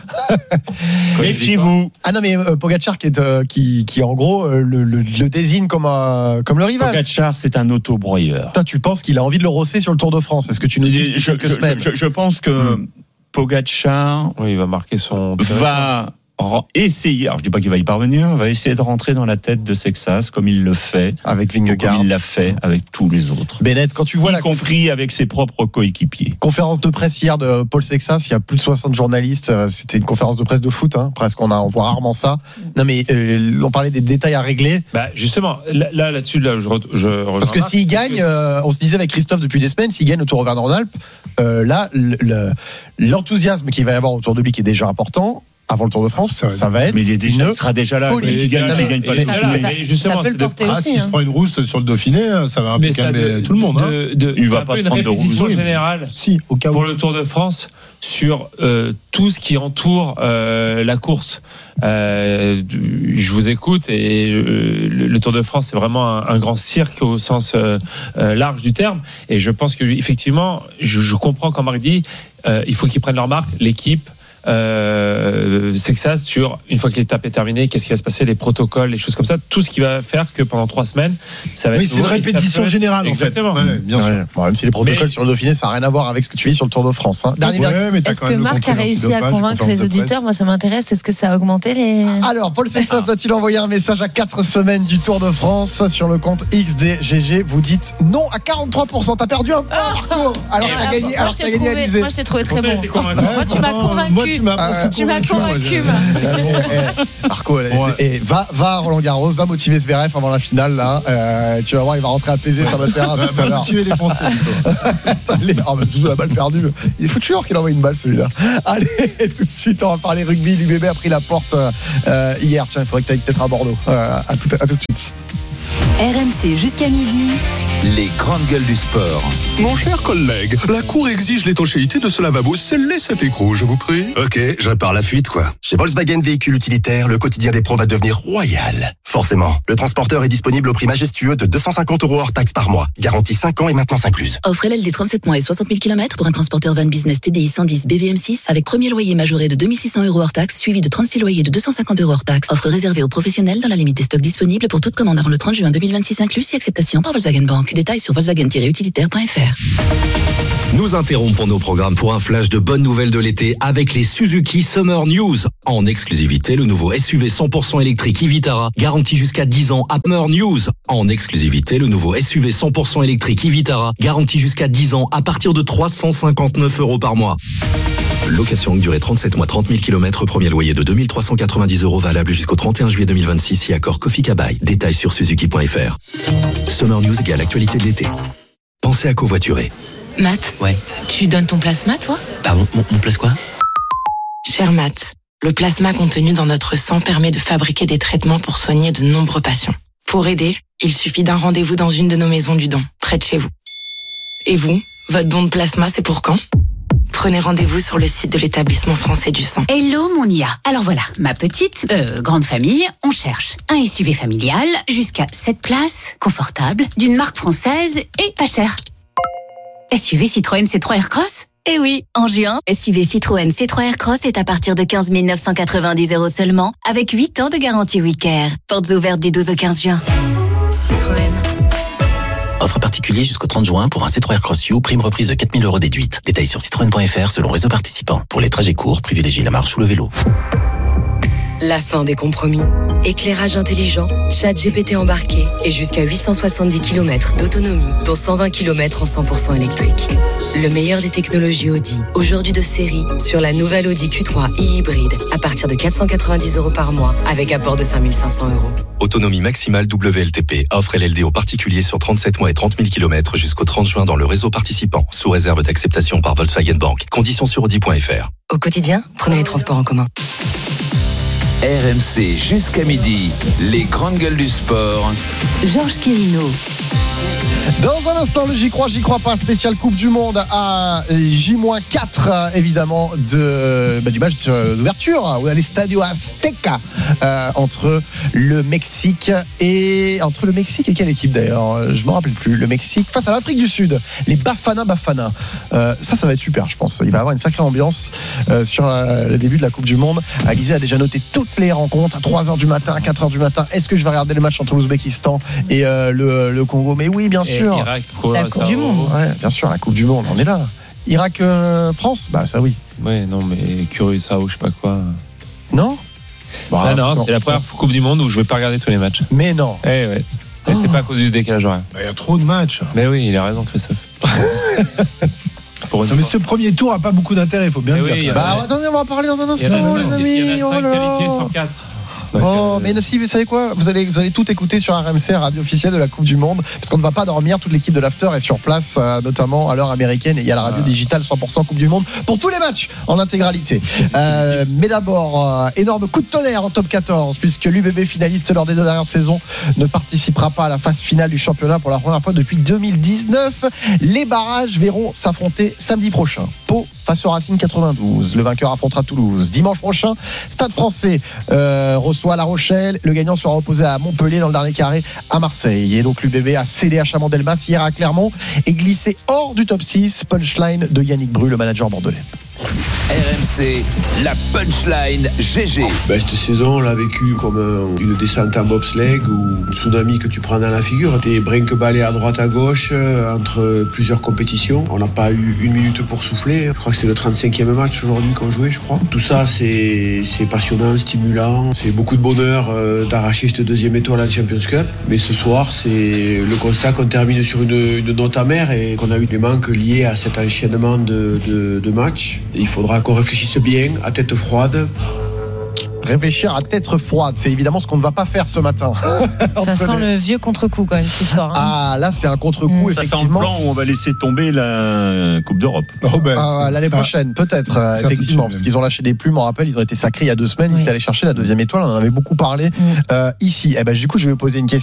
Méfiez-vous. Ah non, mais euh, Pogacar qui est euh, qui qui en gros euh, le, le, le désigne comme euh, comme le rival. Pogacar, c'est un autobroyeur. Toi, tu penses qu'il a envie de le rosser sur le Tour de France? Est-ce que tu nous dis je, quelques je, semaines je, je, je pense que hmm. Pogacar, oui, il va marquer son va essayer, alors je dis pas qu'il va y parvenir, va essayer de rentrer dans la tête de Sexas comme il le fait avec Vingegaard, comme il l'a fait avec tous les autres. Bennett, quand tu vois y la compris conf... avec ses propres coéquipiers. Conférence de presse hier de Paul Sexas, il y a plus de soixante journalistes, c'était une conférence de presse de foot, hein, presque on a on voit rarement ça. Non mais euh, on parlait des détails à régler. Bah justement, là, là là-dessus là, je, je parce que s'il gagne, euh, on se disait avec Christophe depuis des semaines, s'il gagne au Tour Auvergne-Rhône-Alpes, euh, là le, l'enthousiasme qu'il va y avoir autour de lui qui est déjà important. avant le Tour de France, ça, ça va être. Mais il, est déjà, il sera déjà là. Folie. Il gagne, il gagne pas le Dauphiné. Ça, Justement, ça peut le porter ah, aussi. S'il hein. se prend une rousse sur le Dauphiné, ça va un peu calmer de, tout le monde. De, hein. de, il va un pas peu se une prendre de répétition rousse. générale si, au cas où. pour le Tour de France sur euh, tout ce qui entoure euh, la course. Euh, je vous écoute et euh, le, le Tour de France c'est vraiment un, un grand cirque au sens euh, euh, large du terme. Et je pense que effectivement, je, je comprends quand Marc dit, euh, il faut qu'ils prennent leur marque, l'équipe. Euh, c'est que ça sur une fois que l'étape est terminée, qu'est-ce qui va se passer, les protocoles, les choses comme ça, tout ce qui va faire que pendant trois semaines ça va oui, être c'est une répétition être... générale exactement. en fait. Ouais, bien ouais. sûr. Bon, même si les protocoles mais... sur le Dauphiné ça n'a rien à voir avec ce que tu vis sur le Tour de France. Hein. Dernier, ouais, mais est-ce que Marc a réussi à convaincre les auditeurs? Moi ça m'intéresse. Est-ce que ça a augmenté les... Alors Paul Sexas doit-il envoyer un message à quatre semaines du Tour de France sur le compte X D G G? Vous dites non à quarante-trois pour cent. T'as perdu un peu, Marco. Alors t'as gagné. Alors t'as gagné Alizé. Moi je t'ai trouvé très bon. Moi tu m'as convaincu. Moi tu m'as Tu m'as convaincu. Marco, et va, va à Roland Garros, va motiver Zverev avant la finale là. Euh, tu vas voir, il va rentrer apaisé sur le terrain. Va motiver les Français. Oh, mais tout la balle perdue. Il est foutu qu'il envoie une balle celui-là. Allez, tout de suite, on va parler rugby. L'U B B a pris la porte euh, hier. Tiens, il faudrait que tu ailles peut-être à Bordeaux. Euh, à, tout, à tout de suite. R M C jusqu'à midi. Les grandes gueules du sport. Mon cher collègue, la Cour exige l'étanchéité de ce lavabo. Scellez cet écrou, je vous prie. Ok, je répare la fuite, quoi. Chez Volkswagen Véhicules Utilitaires, le quotidien des pros va devenir royal. Forcément, le transporteur est disponible au prix majestueux de deux cent cinquante euros hors taxe par mois. Garantie cinq ans et maintenance incluse. Offre L L D trente-sept mois et soixante mille kilomètres pour un transporteur van business T D I cent dix B V M six avec premier loyer majoré de deux mille six cents euros hors taxe, suivi de trente-six loyers de deux cent cinquante euros hors taxe. Offre réservée aux professionnels dans la limite des stocks disponibles pour toute commande avant le trente juin deux mille vingt-six inclus, si acceptation par Volkswagen Bank. Détails sur volkswagen tiret utilitaire point f r. Nous interrompons nos programmes pour un flash de bonnes nouvelles de l'été avec les Suzuki Summer News. En exclusivité, le nouveau S U V cent pour cent électrique e-Vitara, garanti jusqu'à dix ans à Summer News. En exclusivité, le nouveau S U V cent pour cent électrique e-Vitara, garanti jusqu'à dix ans à partir de trois cent cinquante-neuf euros par mois. Location longue durée trente-sept mois, trente mille kilomètres, premier loyer de deux mille trois cent quatre-vingt-dix euros valable jusqu'au trente et un juillet deux mille vingt-six si accord Kofi Kabai. Détails sur suzuki point f r. Summer News égale actualité de l'été. Pensez à covoiturer. Matt, ouais. Tu donnes ton plasma, toi? Pardon, mon, mon place quoi? Cher Matt, le plasma contenu dans notre sang permet de fabriquer des traitements pour soigner de nombreux patients. Pour aider, il suffit d'un rendez-vous dans une de nos maisons du don, près de chez vous. Et vous, votre don de plasma, c'est pour quand? Prenez rendez-vous sur le site de l'établissement français du sang. Hello mon I A. Alors voilà, ma petite, euh, grande famille, on cherche un S U V familial jusqu'à sept places, confortable, d'une marque française et pas cher. S U V Citroën C trois Aircross? Eh oui, en juin, S U V Citroën C trois Aircross est à partir de quinze mille neuf cent quatre-vingt-dix euros seulement, avec huit ans de garantie WeCare. Portes ouvertes du douze au quinze juin. Citroën. Offre particulier jusqu'au trente juin pour un C trois Aircross U, prime reprise de quatre mille euros déduite. Détails sur citroën point f r selon réseau participant. Pour les trajets courts, privilégiez la marche ou le vélo. La fin des compromis. Éclairage intelligent, chat G P T embarqué et jusqu'à huit cent soixante-dix kilomètres d'autonomie, dont cent vingt kilomètres en cent pour cent électrique. Le meilleur des technologies Audi, aujourd'hui de série, sur la nouvelle Audi Q trois e-hybride, à partir de quatre cent quatre-vingt-dix euros par mois, avec apport de cinq mille cinq cents euros. Autonomie maximale W L T P. Offre L L D aux particuliers sur trente-sept mois et trente mille kilomètres jusqu'au trente juin dans le réseau participant, sous réserve d'acceptation par Volkswagen Bank. Conditions sur audi point f r. Au quotidien, prenez les transports en commun. R M C jusqu'à midi, les grandes gueules du sport. Georges Quirino. Dans un instant, le J'y crois, j'y crois pas, spécial Coupe du Monde à J quatre, évidemment, de, bah, du match d'ouverture à l'Estadio Azteca euh, entre le Mexique et. Entre le Mexique et quelle équipe d'ailleurs? Je me rappelle plus. Le Mexique face à l'Afrique du Sud, les Bafana Bafana. Euh, ça, ça va être super, je pense. Il va y avoir une sacrée ambiance euh, sur la, le début de la Coupe du Monde. Alizé a déjà noté toutes les rencontres à trois heures du matin, à quatre heures du matin. Est-ce que je vais regarder le match entre l'Ouzbékistan et euh, le, le Congo? Mais oui, bien sûr. Irak, quoi, la Coupe du Monde. Ouais, bien sûr, la Coupe du Monde, on est là. Irak, euh, France, bah ça oui. Oui, non, mais Curaçao, je sais pas quoi. Non bah, Non, non, non, c'est la première Coupe du Monde où je vais pas regarder tous les matchs. Mais non. Eh ouais. Et oh. C'est pas à cause du décalage horaire. Il y a trop de matchs. Mais oui, il a raison, Christophe. Non, mais ce premier tour a pas beaucoup d'intérêt, il faut bien le oui, dire. Bah attendez, on va en parler dans un instant, les amis. Il y en a cinq qualifiés sur quatre. Oh, mais si, vous savez quoi, vous allez, vous allez tout écouter sur R M C, radio officielle de la Coupe du Monde, parce qu'on ne va pas dormir. Toute l'équipe de l'After est sur place, euh, notamment à l'heure américaine, et il y a la radio digitale cent pour cent Coupe du Monde pour tous les matchs en intégralité. Euh, mais d'abord, euh, énorme coup de tonnerre en top quatorze, puisque l'U B B, finaliste lors des deux dernières saisons, ne participera pas à la phase finale du championnat pour la première fois depuis deux mille dix-neuf. Les barrages verront s'affronter samedi prochain. Pau face au Racing quatre-vingt-douze. Le vainqueur affrontera Toulouse. Dimanche prochain, Stade Français euh, reçoit La Rochelle. Le gagnant sera opposé à Montpellier dans le dernier carré à Marseille. Et donc l'U B B a cédé à Chamandelmas hier à Clermont et glissé hors du top six. Punchline de Yannick Bru, le manager bordelais. R M C, la punchline G G. Ben, cette saison, on l'a vécu comme un, une descente en bobsleigh ou un tsunami que tu prends dans la figure. T'es brinque-ballé à droite à gauche euh, entre plusieurs compétitions. On n'a pas eu une minute pour souffler. Je crois que c'est le trente-cinquième match aujourd'hui qu'on jouait, je crois. Tout ça, c'est, c'est passionnant, stimulant. C'est beaucoup de bonheur euh, d'arracher cette deuxième étoile à la Champions Cup. Mais ce soir, c'est le constat qu'on termine sur une, une note amère et qu'on a eu des manques liés à cet enchaînement de, de, de matchs. Et il faudra qu'on réfléchisse bien, à tête froide. Réfléchir à tête froide, c'est évidemment ce qu'on ne va pas faire ce matin. Ça sent les... le vieux contre-coup quand même cette histoire. Hein. Ah là c'est un contre-coup mmh. effectivement. Ça sent le plan où on va laisser tomber la Coupe d'Europe. Oh ben, ah, l'année ça, prochaine peut-être euh, effectivement parce qu'ils ont lâché des plumes. On rappelle, ils ont été sacrés il y a deux semaines. Oui. Ils étaient allés chercher la deuxième étoile. On en avait beaucoup parlé mmh. euh, ici. Et eh ben du coup je vais vous poser une question.